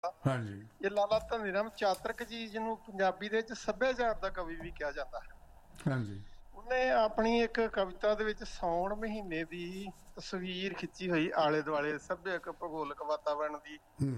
ਹਾਂਜੀ ਇਹ ਲਾਲਾ ਧਨੀ ਰਾਮ ਚਾਤਰਕ ਜੀ, ਜਿਹਨੂੰ ਪੰਜਾਬੀ ਦੇ ਵਿੱਚ ਸੱਭਿਆਚਾਰ ਦਾ ਕਵੀ ਵੀ ਕਿਹਾ ਜਾਂਦਾ ਹੈ, ਹਾਂਜੀ ਉਹਨੇ ਆਪਣੀ ਇੱਕ ਕਵਿਤਾ ਦੇ ਵਿੱਚ ਸਾਉਣ ਮਹੀਨੇ ਦੀ ਤਸਵੀਰ ਖਿੱਚੀ ਹੋਈ, ਆਲੇ ਦੁਆਲੇ ਸੱਭਿਅਕ ਭੂਗੋਲਿਕ ਵਾਤਾਵਰਣ ਦੀ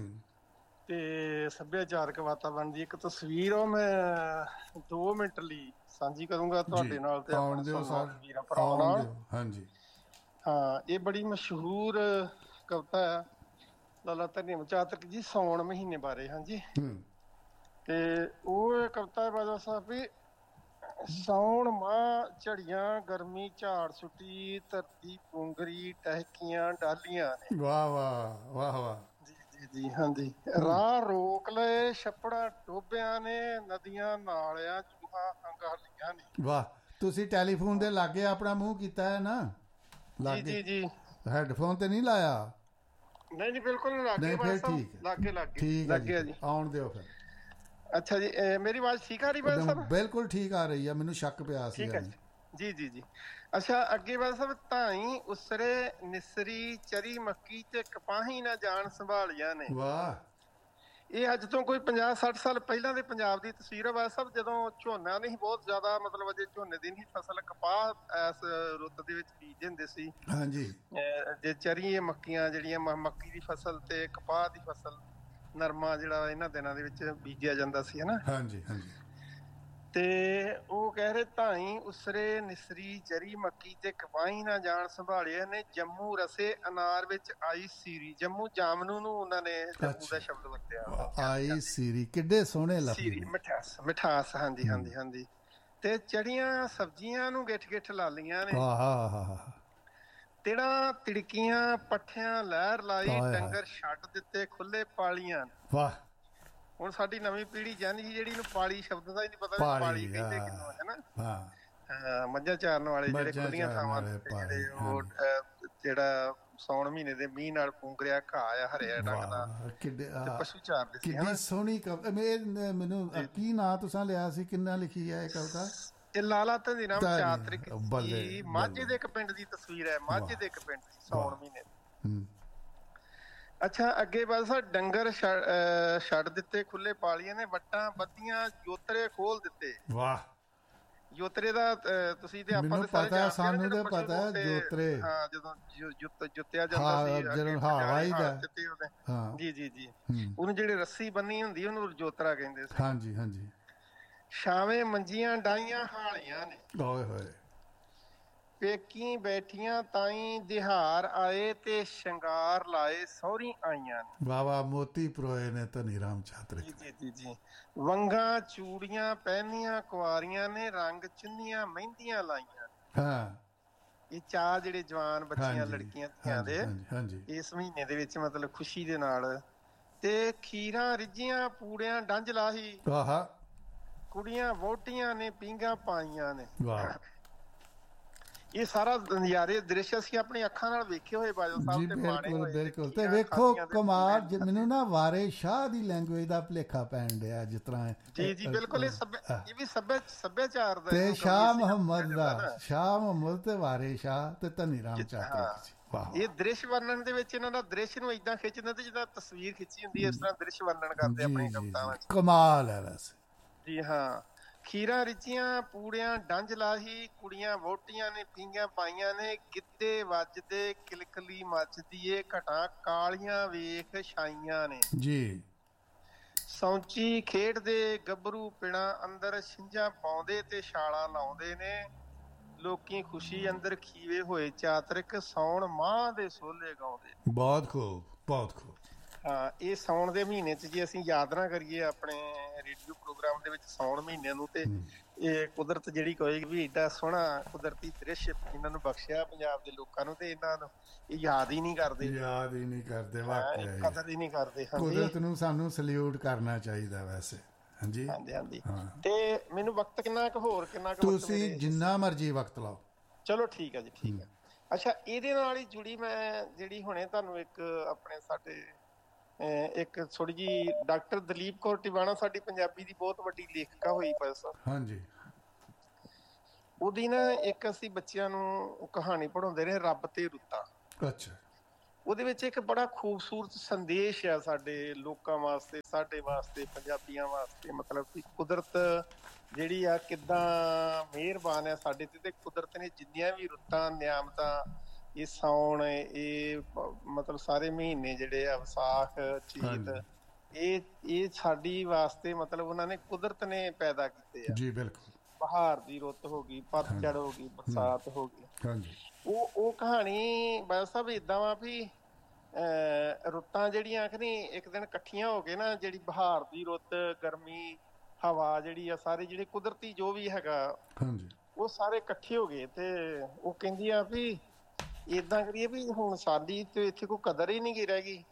ਤੇ ਸੱਭਿਆਚਾਰਕ ਵਾਤਾਵਰਣ ਦੀ ਇੱਕ ਤਸਵੀਰ, ਉਹ ਮੈਂ 2 ਮਿੰਟ ਲਈ ਸਾਂਝੀ ਕਰੂੰਗਾ ਤੁਹਾਡੇ ਜੀ ਨਾਲ ਤੇ ਆਉਣ ਆਪਣੇ ਦਿਓ ਸੁਣਨ ਸਰ, ਵਾਲੇ ਵੀਰਾਂ ਭਰਾਵਾਂ ਆਉਣ ਨਾਲ। ਦਿਓ। ਹਾਂਜੀ ਹਾਂ, ਇਹ ਬੜੀ ਮਸ਼ਹੂਰ ਕਵਿਤਾ ਆ ਲਾਲਾ ਧਨੀ ਚਾਤਰਕ ਜੀ ਸਾਉਣ ਮਹੀਨੇ ਬਾਰੇ। ਹਾਂਜੀ, ਤੇ ਉਹ ਕਵਿਤਾ ਬਾਜਵਾ ਸਾਹਿਬ ਵੀ ਸਾਉਣ ਮਾਹ ਝੜੀਆਂ ਗਰਮੀ ਝਾੜ ਸੁੱਟੀ, ਧਰਤੀ ਪੂੰਗਰੀ ਟਹਿਕੀਆਂ ਡਾਲੀਆਂ ਨੇ। ਵਾਹ ਵਾਹ ਵਾਹ ਵਾਹ। ਜੀ ਜੀ ਜੀ, ਹਾਂਜੀ। ਰਾਹ ਰੋਕ ਲਏ ਛੱਪੜਾਂ ਟੋਬਿਆਂ ਨੇ, ਨਦੀਆਂ ਨਾਲਿਆਂ ਚੂਹਾਂ ਹੰਗਾਲੀਆਂ ਨੇ। ਵਾਹ, ਤੁਸੀਂ ਟੈਲੀਫੋਨ ਦੇ ਲਾਗੇ ਆਪਣਾ ਮੂੰਹ ਕੀਤਾ ਹੈ ਨਾ? ਜੀ ਲਾਗੇ ਜੀ ਜੀ, ਹੈਡਫੋਨ ਤੇ ਨਹੀਂ ਲਾਇਆ? ਨਹੀਂ ਜੀ ਬਿਲਕੁਲ ਲਾਗੇ, ਨਹੀਂ ਫਿਰ ਬਸ ਠੀਕ ਹੈ, ਲਾਗੇ ਲਾਗੇ ਠੀਕ ਹੈ ਲੱਗੇ ਆ ਜੀ, ਜੀ। ਆਉਣ ਦਿਓ ਫਿਰ। ਅੱਛਾ ਜੀ, ਮੇਰੀ ਆਵਾਜ਼ ਠੀਕ ਆ ਰਹੀ ਬਾਜ ਸਾਹਿਬ? ਬਿਲਕੁਲ ਠੀਕ ਆ ਰਹੀ ਆ, ਮੈਨੂੰ ਸ਼ੱਕ ਪਿਆ ਸੀ। ਠੀਕ ਹੈ ਜੀ ਜੀ ਜੀ। ਅੱਛਾ, ਅੱਗੇ ਬਾਜ ਸਾਹਿਬ, ਧਾਈ ਉਸਰੇ ਨਿਸਰੀ ਚਰੀ ਮੱਕੀ ਤੇ ਕਪਾਹੀ ਨਾ ਜਾਣ ਸੰਭਾਲੀਆਂ ਨੇ। ਵਾਹ, ਇਹ ਅੱਜ ਤੋਂ ਕੋਈ 50-60 ਸਾਲ ਪਹਿਲਾਂ ਦੇ ਪੰਜਾਬ ਦੀ ਤਸਵੀਰ ਹੈ ਬਾਜ ਸਾਹਿਬ, ਜਦੋਂ ਝੋਨਾ ਨਹੀਂ ਬਹੁਤ ਜ਼ਿਆਦਾ, ਮਤਲਬ ਅਜੇ ਝੋਨੇ ਦੀ ਨਹੀਂ ਫਸਲ, ਕਪਾਹ ਇਸ ਰੁੱਤ ਦੇ ਵਿੱਚ ਬੀਜਦੇ ਹੁੰਦੇ ਸੀ। ਹਾਂਜੀ ਜੇ ਚਰੀ ਮੱਕੀਆਂ ਜਿਹੜੀਆਂ ਮੱਕੀ ਦੀ ਫਸਲ ਤੇ ਕਪਾਹ ਦੀ ਫਸਲ, ਨਰਮਾ ਜਿਹੜਾ ਇਹਨਾਂ ਦਿਨਾਂ ਦੇ ਵਿੱਚ ਬੀਜਿਆ ਜਾਂਦਾ ਸੀ, ਹਨਾ। ਹਾਂਜੀ ਹਾਂਜੀ। ਤੇ ਉਹ ਕਹਿ ਰਹੇ, ਧਾਈ ਉਸਰੇ ਨਿਸਰੀ ਚਰੀ ਮੱਕੀ ਤੇ ਕਪਾਹੀ ਨਾ ਜਾਣ ਸੰਭਾਲਿਆ ਨੇ, ਜੰਮੂ ਰਸੇ ਅਨਾਰ ਵਿੱਚ ਆਈ ਸੀਰੀ। ਜੰਮੂ ਜਾਮਨੂ ਨੂੰ ਉਹਨਾਂ ਨੇ ਜੰਮੂ ਦਾ ਸ਼ਬਦ ਵਰਤਿਆ। ਆਈ ਸੀਰੀ, ਕਿੱਡੇ ਸੋਹਣੇ ਲਫ਼ਜ਼ ਸੀਰੀ, ਮਿਠਾਸ ਮਿਠਾਸ। ਹਾਂਜੀ ਹਾਂਜੀ ਹਾਂਜੀ। ਤੇ ਚੜੀਆਂ ਸਬਜ਼ੀਆਂ ਨੂੰ ਗਿੱਠ ਗਿੱਠ ਲਾਲੀਆਂ ਨੇ। ਆਹ, ਤਿੜਾਂ ਤਿੜਕੀਆਂ ਪੱਠਿਆਂ ਲਹਿਰ ਲਾਈ, ਡੰਗਰ ਛੱਡ ਦਿੱਤੇ ਖੁੱਲੇ ਪਾਲੀਆਂ। ਵਾਹ। ਹੁਣ ਸਾਡੀ ਨਵੀਂ ਪੀੜ੍ਹੀ ਜਾਣੀ ਜਿਹੜੀ ਨੂੰ ਪਾਲੀ ਸ਼ਬਦ ਦਾ ਹੀ ਨਹੀਂ ਪਤਾ, ਪਾਲੀ ਕਹਿੰਦੇ ਕਿੰਨੂੰ ਹੈ ਨਾ। ਹਾਂ, ਮੱਝਾਂ ਚਾਰਨ ਵਾਲੇ ਜਿਹੜੇ ਖੁੱਲੀਆਂ ਥਾਵਾਂ ਜਿਹੜੇ ਉਹ ਜਿਹੜਾ ਸਾਉਣ ਮਹੀਨੇ ਦੇ ਮੀਂਹ ਨਾਲ ਪੂੰਗਰਿਆ ਘਾਹ ਆ ਹਰਿਆ ਰੰਗ ਦਾ, ਤੇ ਪਸ਼ੂ ਚਾਰਦੇ ਸੀ। ਕਿੰਨੀ ਸੋਹਣੀ ਮੈਨੂੰ ਕੀ ਨਾਂ ਤੁਸੀਂ ਲਿਆ ਸੀ, ਕਿੰਨਾ ਲਿਖੀ ਹੈ ਇਹ ਕਵਿਤਾ? ਇਹ ਲਾਲਾ ਧਨੀ ਰਾਮ ਚਾਤਰਿਕ ਜੀ, ਮਾਝੇ ਦੇ ਇੱਕ ਪਿੰਡ ਦੀ ਤਸਵੀਰ ਹੈ, ਮਾਝੇ ਦੇ ਇੱਕ ਪਿੰਡ ਦੀ ਸਾਉਣ ਮਹੀਨੇ। ਅੱਛਾ, ਅੱਗੇ ਬਸ ਡੰਗਰ ਛੱਡ ਦਿੱਤੇ ਖੁੱਲੇ ਪਾਲੀਆਂ ਨੇ, ਵੱਟਾਂ ਬੱਧੀਆਂ ਜੋਤਰੇ ਖੋਲ ਦਿੱਤੇ। ਵਾਹ। ਜੋਤਰੇ ਦਾ ਤੁਸੀਂ ਤੇ ਆਪਾਂ ਮੈਨੂੰ ਪਤਾ, ਸਾਨੂੰ ਤੇ ਪਤਾ ਹੈ ਜੋਤਰੇ। ਹਾਂ, ਜਦੋਂ ਜੁੱਤਿਆ ਜਾਂਦਾ ਸੀ, ਜਦੋਂ ਹਵਾ ਹੀ ਦਾ। ਜੀ ਜੀ ਜੀ, ਉਹਨੂੰ ਜਿਹੜੀ ਰੱਸੀ ਬੰਨੀ ਹੁੰਦੀ ਉਹਨੂੰ ਜੋਤਰਾ ਕਹਿੰਦੇ ਸੀ। ਹਾਂਜੀ ਹਾਂਜੀ। ਛਾਵੇਂ ਮੰਜੀਆਂ ਡਾਈਆਂ ਹਾਲੀਆਂ ਨੇ, ਓਏ ਹੋਏ। ਪੇਕੀ ਬੈਠੀਆਂ ਤਾਈ ਦਿਹਾਰ ਆਏ, ਤੇ ਸ਼ਿੰਗਾਰ ਲਾਏ ਸਹੁਰੀ ਆਈਆਂ ਨੇ। ਵਾਹ ਵਾਹ, ਮੋਤੀ ਪਰੋਏ ਨੇ ਧਨੀ ਰਾਮ ਚਾਤਰਿਕ। ਜੀ ਜੀ ਜੀ। ਵੰਗਾਂ ਚੂੜੀਆਂ ਪਹਿਨੀਆਂ ਕੁਆਰੀਆਂ ਨੇ, ਰੰਗ ਚੁੰਨੀਆਂ ਮਹਿੰਦੀਆਂ ਲਾਈਆਂ। ਹਾਂ, ਇਹ ਚਾਹ ਜਿਹੜੇ ਜਵਾਨ ਬੱਚੀਆਂ ਲੜਕੀਆਂ ਧੀਆਂ ਦੇ ਇਸ ਮਹੀਨੇ ਦੇ ਵਿੱਚ ਮਤਲਬ ਖੁਸ਼ੀ ਦੇ ਨਾਲ। ਤੇ ਖੀਰਾਂ ਰਿੱਝੀਆਂ ਪੂੜਿਆਂ ਡੰਝ ਲਾਹੀ, ਕੁੜੀਆਂ ਵਹੁਟੀਆਂ ਨੇ ਪੀਂਘਾਂ ਪਾਈਆਂ ਨੇ। ਇਹ ਸਾਰਾ ਨਜ਼ਾਰੇ ਦ੍ਰਿਸ਼ ਅਸੀਂ ਆਪਣੀ ਅੱਖਾਂ ਨਾਲ ਵੇਖੇ ਹੋਏ ਬਾਜਵਾ ਸਾਹਿਬ ਤੇ ਮਾਣੇ ਹੋਏ। ਬਿਲਕੁਲ। ਤੇ ਵੇਖੋ ਕਮਾਲ, ਮੈਨੂੰ ਨਾ ਵਾਰੇ ਸ਼ਾਹ ਦੀ ਲੈਂਗੁਏਜ ਦਾ ਭੁਲੇਖਾ ਪੈਣ ਡਿਆ ਜਿਸ ਤਰ੍ਹਾਂ। ਜੀ ਜੀ ਬਿਲਕੁਲ, ਇਹ ਵੀ ਸੱਭਿਆਚਾਰ ਦਾ। ਤੇ ਸ਼ਾਹ ਮੁਹੰਮਦ ਦਾ, ਸ਼ਾਹ ਮੁਹੰਮਦ ਤੇ ਵਾਰੇ ਸ਼ਾਹ ਤੇ ਧਨੀ ਰਾਮ ਚਾਤਰਿਕ। ਇਹ ਦ੍ਰਿਸ਼ ਵਰਣਨ ਦੇ ਵਿੱਚ ਇਹਨਾਂ ਦਾ ਦ੍ਰਿਸ਼ ਨੂੰ ਏਦਾਂ ਖਿੱਚਦੇ ਤੇ ਜਿੱਦਾਂ ਤਸਵੀਰ ਖਿੱਚੀ ਹੁੰਦੀ ਹੈ, ਇਸ ਤਰ੍ਹਾਂ ਦ੍ਰਿਸ਼ ਵਰਣਨ ਕਰਦੇ ਆਪਣੀ ਕਵਿਤਾਵਾਂ ਚ। ਕਮਾਲ ਹੈ ਵੈਸੇ। ਜੀ ਹਾਂ। ਖੀਰਾਂ ਰਿੱਝੀਆਂ ਪੂੜਿਆਂ ਡੰਝ ਲਾਹੀ, ਕੁੜੀਆਂ ਵਹੁਟੀਆਂ ਨੇ ਪੀਂਘਾਂ ਪਾਈਆਂ ਨੇ, ਗਿੱਧੇ ਵੱਜਦੇ ਕਿਲਕਲੀ ਮੱਚਦੀ ਏ, ਘਟਾਂ ਕਾਲੀਆਂ ਵੇਖ ਛਾਈਆਂ ਨੇ। ਜੀ। ਸੌਂਚੀ ਖੇਡਦੇ ਗੱਭਰੂ ਪਿਣਾ ਅੰਦਰ, ਛਿੰਝਾਂ ਪਾਉਂਦੇ ਤੇ ਛਾਲਾਂ ਲਾਉਂਦੇ ਨੇ, ਲੋਕੀ ਖੁਸ਼ੀ ਅੰਦਰ ਖੀਵੇ ਹੋਏ ਚਾਤਰਿਕ, ਸਾਉਣ ਮਾਹ ਦੇ ਸੋਹਲੇ ਗਾਉਂਦੇ। ਬਹੁਤ ਖੂਬ, ਬਹੁਤ ਖੂਬ। ਹਾਂ, ਇਹ ਸਾਉਣ ਦੇ ਮਹੀਨੇ 'ਚ ਜੇ ਅਸੀਂ ਯਾਦ ਨਾ ਕਰੀਏ ਆਪਣੇ ਰੇਡੀਓ ਪ੍ਰੋਗਰਾਮ ਦੇ ਵਿੱਚ ਸਾਉਣ ਮਹੀਨੇ ਨੂੰ, ਤੇ ਇਹ ਕੁਦਰਤ ਜਿਹੜੀ ਕਹੇਗੀ ਵੀ ਏਡਾ ਸੋਹਣਾ ਕੁਦਰਤੀ ਦ੍ਰਿਸ਼ ਇਹਨਾਂ ਨੂੰ ਬਖਸ਼ਿਆ ਪੰਜਾਬ ਦੇ ਲੋਕਾਂ ਨੂੰ, ਤੇ ਇਹਨਾਂ ਨੂੰ ਇਹ ਯਾਦ ਹੀ ਨਹੀਂ ਕਰਦੇ, ਵਾਕਿਆ ਕਦਰ ਹੀ ਨਹੀਂ ਕਰਦੇ। ਕੁਦਰਤ ਨੂੰ ਸਾਨੂੰ ਸਲੂਟ ਕਰਨਾ ਚਾਹੀਦਾ ਵੈਸੇ। ਹਾਂਜੀ ਹਾਂਜੀ ਹਾਂਜੀ। ਤੇ ਮੈਨੂੰ ਵਕਤ ਕਿੰਨਾ ਕੁ ਹੋਰ, ਕਿੰਨਾ ਕੁ ਤੁਸੀਂ ਜਿੰਨਾ ਮਰਜ਼ੀ ਵਕਤ ਲਾਓ। ਚਲੋ ਠੀਕ ਹੈ ਜੀ, ਠੀਕ ਹੈ। ਅੱਛਾ, ਇਹਦੇ ਨਾਲ ਹੀ ਜੁੜੀ ਮੈਂ ਜਿਹੜੀ ਹੁਣੇ ਤੁਹਾਨੂੰ ਇੱਕ ਆਪਣੇ ਸਾਡੇ ਇੱਕ ਥੋੜੀ ਜਿਹੀ ਡਾਕਟਰ ਦਲੀਪ ਕੌਰ ਟਿਵਾਣਾ, ਸਾਡੀ ਪੰਜਾਬੀ ਦੀ ਬਹੁਤ ਵੱਡੀ ਲੇਖਿਕਾ ਹੋਈ ਪਈ। ਹਾਂਜੀ। ਉਹਦੀ ਨਾ ਇੱਕ ਅਸੀਂ ਬੱਚਿਆਂ ਨੂੰ ਕਹਾਣੀ ਪੜ੍ਹਾਉਂਦੇ ਰਹੇ, ਰੱਬ ਤੇ ਰੁੱਤਾਂ। ਅੱਛਾ। ਉਹਦੇ ਵਿੱਚ ਇੱਕ ਬੜਾ ਖੂਬਸੂਰਤ ਸੰਦੇਸ਼ ਆ ਸਾਡੇ ਲੋਕਾਂ ਵਾਸਤੇ, ਸਾਡੇ ਵਾਸਤੇ, ਪੰਜਾਬੀਆਂ ਵਾਸਤੇ, ਮਤਲਬ ਕਿ ਕੁਦਰਤ ਜਿਹੜੀ ਆ ਕਿੱਦਾਂ ਮਿਹਰਬਾਨ ਆ ਸਾਡੇ ਤੇ ਕੁਦਰਤ ਨੇ ਜਿੰਨੀਆਂ ਵੀ ਰੁੱਤਾਂ ਨਿਆਮਤਾਂ, ਇਹ ਸਾਉਣ, ਇਹ ਮਤਲਬ ਸਾਰੇ ਮਹੀਨੇ ਜਿਹੜੇ ਆ, ਵਿਸਾਖ, ਚੇਤ, ਇਹ ਸਾਡੀ ਵਾਸਤੇ ਮਤਲਬ ਉਹਨਾਂ ਨੇ ਕੁਦਰਤ ਨੇ ਪੈਦਾ ਕੀਤੇ ਆ ਜੀ। ਬਿਲਕੁਲ। ਬਹਾਰ ਦੀ ਰੁੱਤ ਹੋ ਗਈ, ਪਤਝੜ ਹੋ ਗਈ, ਬਰਸਾਤ ਹੋ ਗਈ। ਹਾਂਜੀ। ਉਹ ਕਹਾਣੀ ਬਾਦਲ ਸਾਹਿਬ ਏਦਾਂ ਵਾ ਵੀ ਰੁੱਤਾਂ ਜਿਹੜੀਆਂ ਕਿ ਨਹੀਂ ਇੱਕ ਦਿਨ ਇਕੱਠੀਆਂ ਹੋ ਕੇ ਨਾ, ਜਿਹੜੀ ਬਹਾਰ ਦੀ ਰੁੱਤ, ਗਰਮੀ, ਹਵਾ ਜਿਹੜੀ ਆ, ਸਾਰੇ ਜਿਹੜੇ ਕੁਦਰਤੀ ਜੋ ਵੀ ਹੈਗਾ, ਉਹ ਸਾਰੇ ਇਕੱਠੇ ਹੋ ਗਏ ਤੇ ਉਹ ਕਹਿੰਦੀ ਆ ਵੀ ਏਦਾਂ ਕਰੀਏ ਵੀ ਹੁਣ ਸਾਡੀ ਤੇ ਇੱਥੇ ਕੋਈ ਕਦਰ ਹੀ ਨਹੀਂ ਰਹਿ ਗਈ।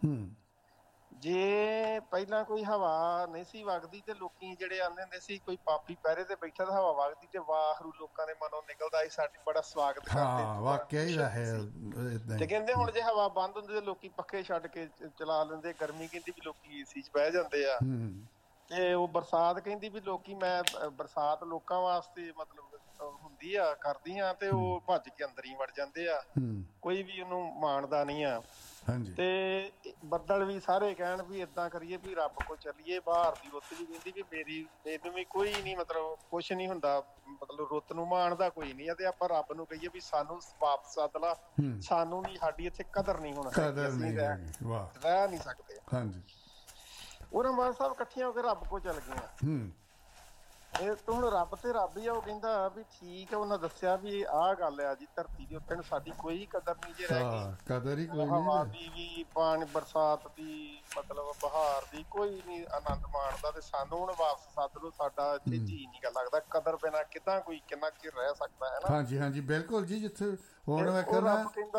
ਜੇ ਪਹਿਲਾਂ ਕੋਈ ਹਵਾ ਨਹੀਂ ਸੀ ਵਗਦੀ ਤੇ ਲੋਕੀ ਜਿਹੜੇ ਆਂਦੇ ਹੁੰਦੇ ਸੀ ਕੋਈ ਪਾਪੀ ਪਹਿਰੇ ਤੇ ਬੈਠਾ ਤਾਂ ਹਵਾ ਵਗਦੀ ਤੇ ਵਾਹਰੂ ਲੋਕਾਂ ਦੇ ਮਨੋਂ ਨਿਕਲਦਾ ਸੀ, ਸਾਡੀ ਬੜਾ ਸਵਾਗਤ ਕਰਦੇ। ਵਾਕਿਆ ਹੀ ਹੈ। ਤੇ ਕਹਿੰਦੇ ਹੁਣ ਜੇ ਹਵਾ ਬੰਦ ਹੁੰਦੀ ਤੇ ਲੋਕੀ ਪੱਖੇ ਛੱਡ ਕੇ ਚਲਾ ਲੈਂਦੇ, ਗਰਮੀ ਕਹਿੰਦੀ ਵੀ ਲੋਕੀ ਏਸੀ 'ਚ ਬਹਿ ਜਾਂਦੇ ਆ। ਤੇ ਉਹ ਬਰਸਾਤ ਕਹਿੰਦੀ ਵੀ ਲੋਕੀ, ਮੈਂ ਬਰਸਾਤ ਲੋਕਾਂ ਵਾਸਤੇ ਮਤਲਬ ਹੁੰਦੀ ਆ, ਕਰਦੀ ਆ, ਤੇ ਉਹ ਭੱਜ ਕੇ ਅੰਦਰ ਹੀ ਵੜ ਜਾਂਦੇ ਆ, ਕੋਈ ਵੀ ਉਹਨੂੰ ਮਾਣਦਾ ਨਹੀਂ ਆ। ਤੇ ਬੱਦਲ ਵੀ ਸਾਰੇ ਕਹਿਣ ਵੀ ਏਦਾਂ ਕਰੀਏ ਵੀ ਰੱਬ ਕੋਲ ਚੱਲੀਏ। ਬਹਾਰ ਦੀ ਰੁੱਤ ਵੀ ਕਹਿੰਦੀ ਵੀ ਮੈਨੂੰ ਵੀ ਕੋਈ ਨੀ, ਮਤਲਬ ਕੁਛ ਨੀ ਹੁੰਦਾ, ਮਤਲਬ ਰੁੱਤ ਨੂੰ ਮਾਣਦਾ ਕੋਈ ਨੀ ਆ, ਤੇ ਆਪਾਂ ਰੱਬ ਨੂੰ ਕਹੀਏ ਵੀ ਸਾਨੂੰ ਵਾਪਸ ਸੱਦ ਲਾ, ਸਾਨੂੰ ਨੀ, ਸਾਡੀ ਇੱਥੇ ਕਦਰ ਨਹੀਂ ਹੋਣਾ, ਅਸੀਂ ਰਹਿ ਨਹੀਂ ਸਕਦੇ। ਉਹ ਰਮਾਨ ਸਾਹਿਬ ਇਕੱਠੀਆਂ ਹੋ ਕੇ ਰੱਬ ਕੋਲ ਚੱਲ ਗਈਆਂ। ਇਹ ਤਾਂ ਹੁਣ ਰੱਬ ਤੇ ਰੱਬ ਹੀ ਆ। ਉਹ ਕਹਿੰਦਾ ਵੀ ਠੀਕ ਆ, ਉਹਨਾਂ ਦੱਸਿਆ ਵੀ ਆਹ ਗੱਲ ਆ ਜੀ, ਧਰਤੀ ਦੇ ਉੱਤੇ ਸਾਡੀ ਕੋਈ ਕਦਰ ਨਹੀਂ ਜੇ ਰਹਿ ਗਈ, ਕਦਰ ਹੀ ਕੋਈ ਨਹੀਂ, ਹਵਾ ਦੀ ਵੀ, ਪਾਣੀ, ਬਰਸਾਤ ਦੀ, ਮਤਲਬ ਬਹਾਰ ਦੀ, ਕੋਈ ਨਹੀਂ ਆਨੰਦ ਮਾਣਦਾ, ਤੇ ਸਾਨੂੰ ਹੁਣ ਵਾਪਸ ਸੱਦ ਲਓ, ਸਾਡਾ ਇੱਥੇ ਜੀ ਨਹੀਂ ਗਾ ਲੱਗਦਾ, ਕਦਰ ਬਿਨਾਂ ਕਿੱਦਾਂ ਕੋਈ ਕਿੰਨਾ ਚਿਰ ਰਹਿ ਸਕਦਾ ਹੈ ਨਾ। ਹਾਂਜੀ ਹਾਂਜੀ ਬਿਲਕੁਲ ਜੀ। ਜਿੱਥੇ ਹੁਣ ਰੱਬ ਕਹਿੰਦਾ,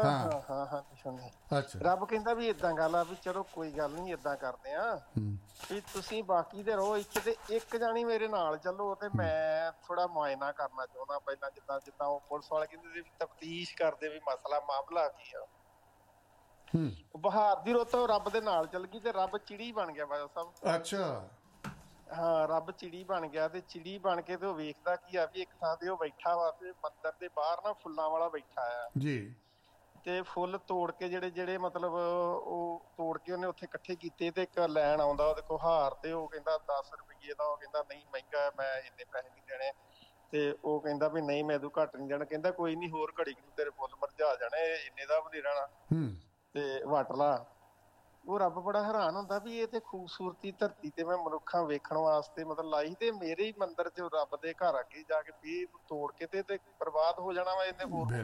ਰੱਬ ਕਹਿੰਦਾ ਵੀ ਏਦਾਂ ਗੱਲ ਆ ਵੀ ਚਲੋ ਕੋਈ ਗੱਲ ਨਹੀਂ, ਏਦਾਂ ਕਰਦੇ ਆ ਵੀ ਤੁਸੀਂ ਬਾਕੀ ਦੇ ਰਹੋ ਇੱਥੇ, ਤੇ ਇੱਕ ਜਾਣੀ ਮੇਰੇ ਨਾਲ ਚੱਲੋ, ਤੇ ਮੈਂ ਥੋੜਾ ਮੁਆਇਨਾ ਕਰਨਾ ਚਾਹੁੰਦਾ ਪਹਿਲਾਂ, ਜਿੱਦਾਂ ਜਿੱਦਾਂ ਉਹ ਪੁਲਿਸ ਵਾਲੇ ਕਹਿੰਦੇ ਵੀ ਤਫਤੀਸ਼ ਕਰਦੇ ਵੀ ਮਸਲਾ ਮਾਮਲਾ ਕੀ ਆ। ਬਹਾਰ ਦੀ ਰੁੱਤ ਰੱਬ ਦੇ ਨਾਲ ਚੱਲ ਗਈ ਤੇ ਰੱਬ ਚਿੜੀ ਬਣ ਗਿਆ ਬਾਦਲ ਸਾਹਿਬ। ਅੱਛਾ। ਹਾਂ, ਰੱਬ ਚਿੜੀ ਬਣ ਗਿਆ, ਤੇ ਚਿੜੀ ਬਣ ਕੇ ਤੇ ਉਹ ਵੇਖਦਾ ਕੀ ਆ ਵੀ ਇੱਕ ਥਾਂ ਤੇ ਉਹ ਬੈਠਾ ਵਾ, ਤੇ ਮੰਦਿਰ ਦੇ ਬਾਹਰ ਨਾ ਫੁੱਲਾਂ ਵਾਲਾ ਬੈਠਾ ਆ ਜੀ, ਤੇ ਫੁੱਲ ਤੋੜ ਕੇ ਜਿਹੜੇ ਮਤਲਬ ਉਹ ਤੋੜ ਕੇ ਉਹਨੇ ਉੱਥੇ ਇਕੱਠੇ ਕੀਤੇ, ਤੇ ਇੱਕ ਲੈਣ ਆਉਂਦਾ ਉਹਦੇ ਕੋਲ ਹਾਰ, ਤੇ ਉਹ ਕਹਿੰਦਾ 10 ਰੁਪਈਏ ਦਾ, ਉਹ ਕਹਿੰਦਾ ਨਹੀਂ ਮਹਿੰਗਾ, ਮੈਂ ਇੰਨੇ ਪੈਸੇ ਨਹੀਂ ਦੇਣੇ, ਤੇ ਉਹ ਕਹਿੰਦਾ ਵੀ ਨਹੀਂ ਮੈਂ ਤੂੰ ਘੱਟ ਨਹੀਂ ਦੇਣਾ। ਕਹਿੰਦਾ ਕੋਈ ਨੀ, ਹੋਰ ਘੜੀ ਨੂੰ ਤੇਰੇ ਫੁੱਲ ਮੁਰਝਾ ਜਾਣੇ, ਇੰਨੇ ਦਾ ਵੀ ਨਹੀਂ ਰਹਿਣਾ, ਤੇ ਵਟ ਲਾ। ਉਹ ਰੱਬ ਬੜਾ ਹੈਰਾਨ ਹੁੰਦਾ ਵੀ ਇਹ ਤੇ ਖੂਬਸੂਰਤੀ ਧਰਤੀ ਤੇ ਮੈਂ ਮਨੁੱਖਾਂ ਵੇਖਣ ਵਾਸਤੇ ਮਤਲਬ ਲਾਈ, ਤੇ ਮੇਰੇ ਹੀ ਮੰਦਿਰ ਚ ਰੱਬ ਦੇ ਘਰ ਅੱਗੇ ਜਾ ਕੇ ਵੀ ਤੋੜ ਕੇ ਤੇ ਬਰਬਾਦ ਹੋ ਜਾਣਾ ਵਾ, ਇਹਨੇ ਹੋਰ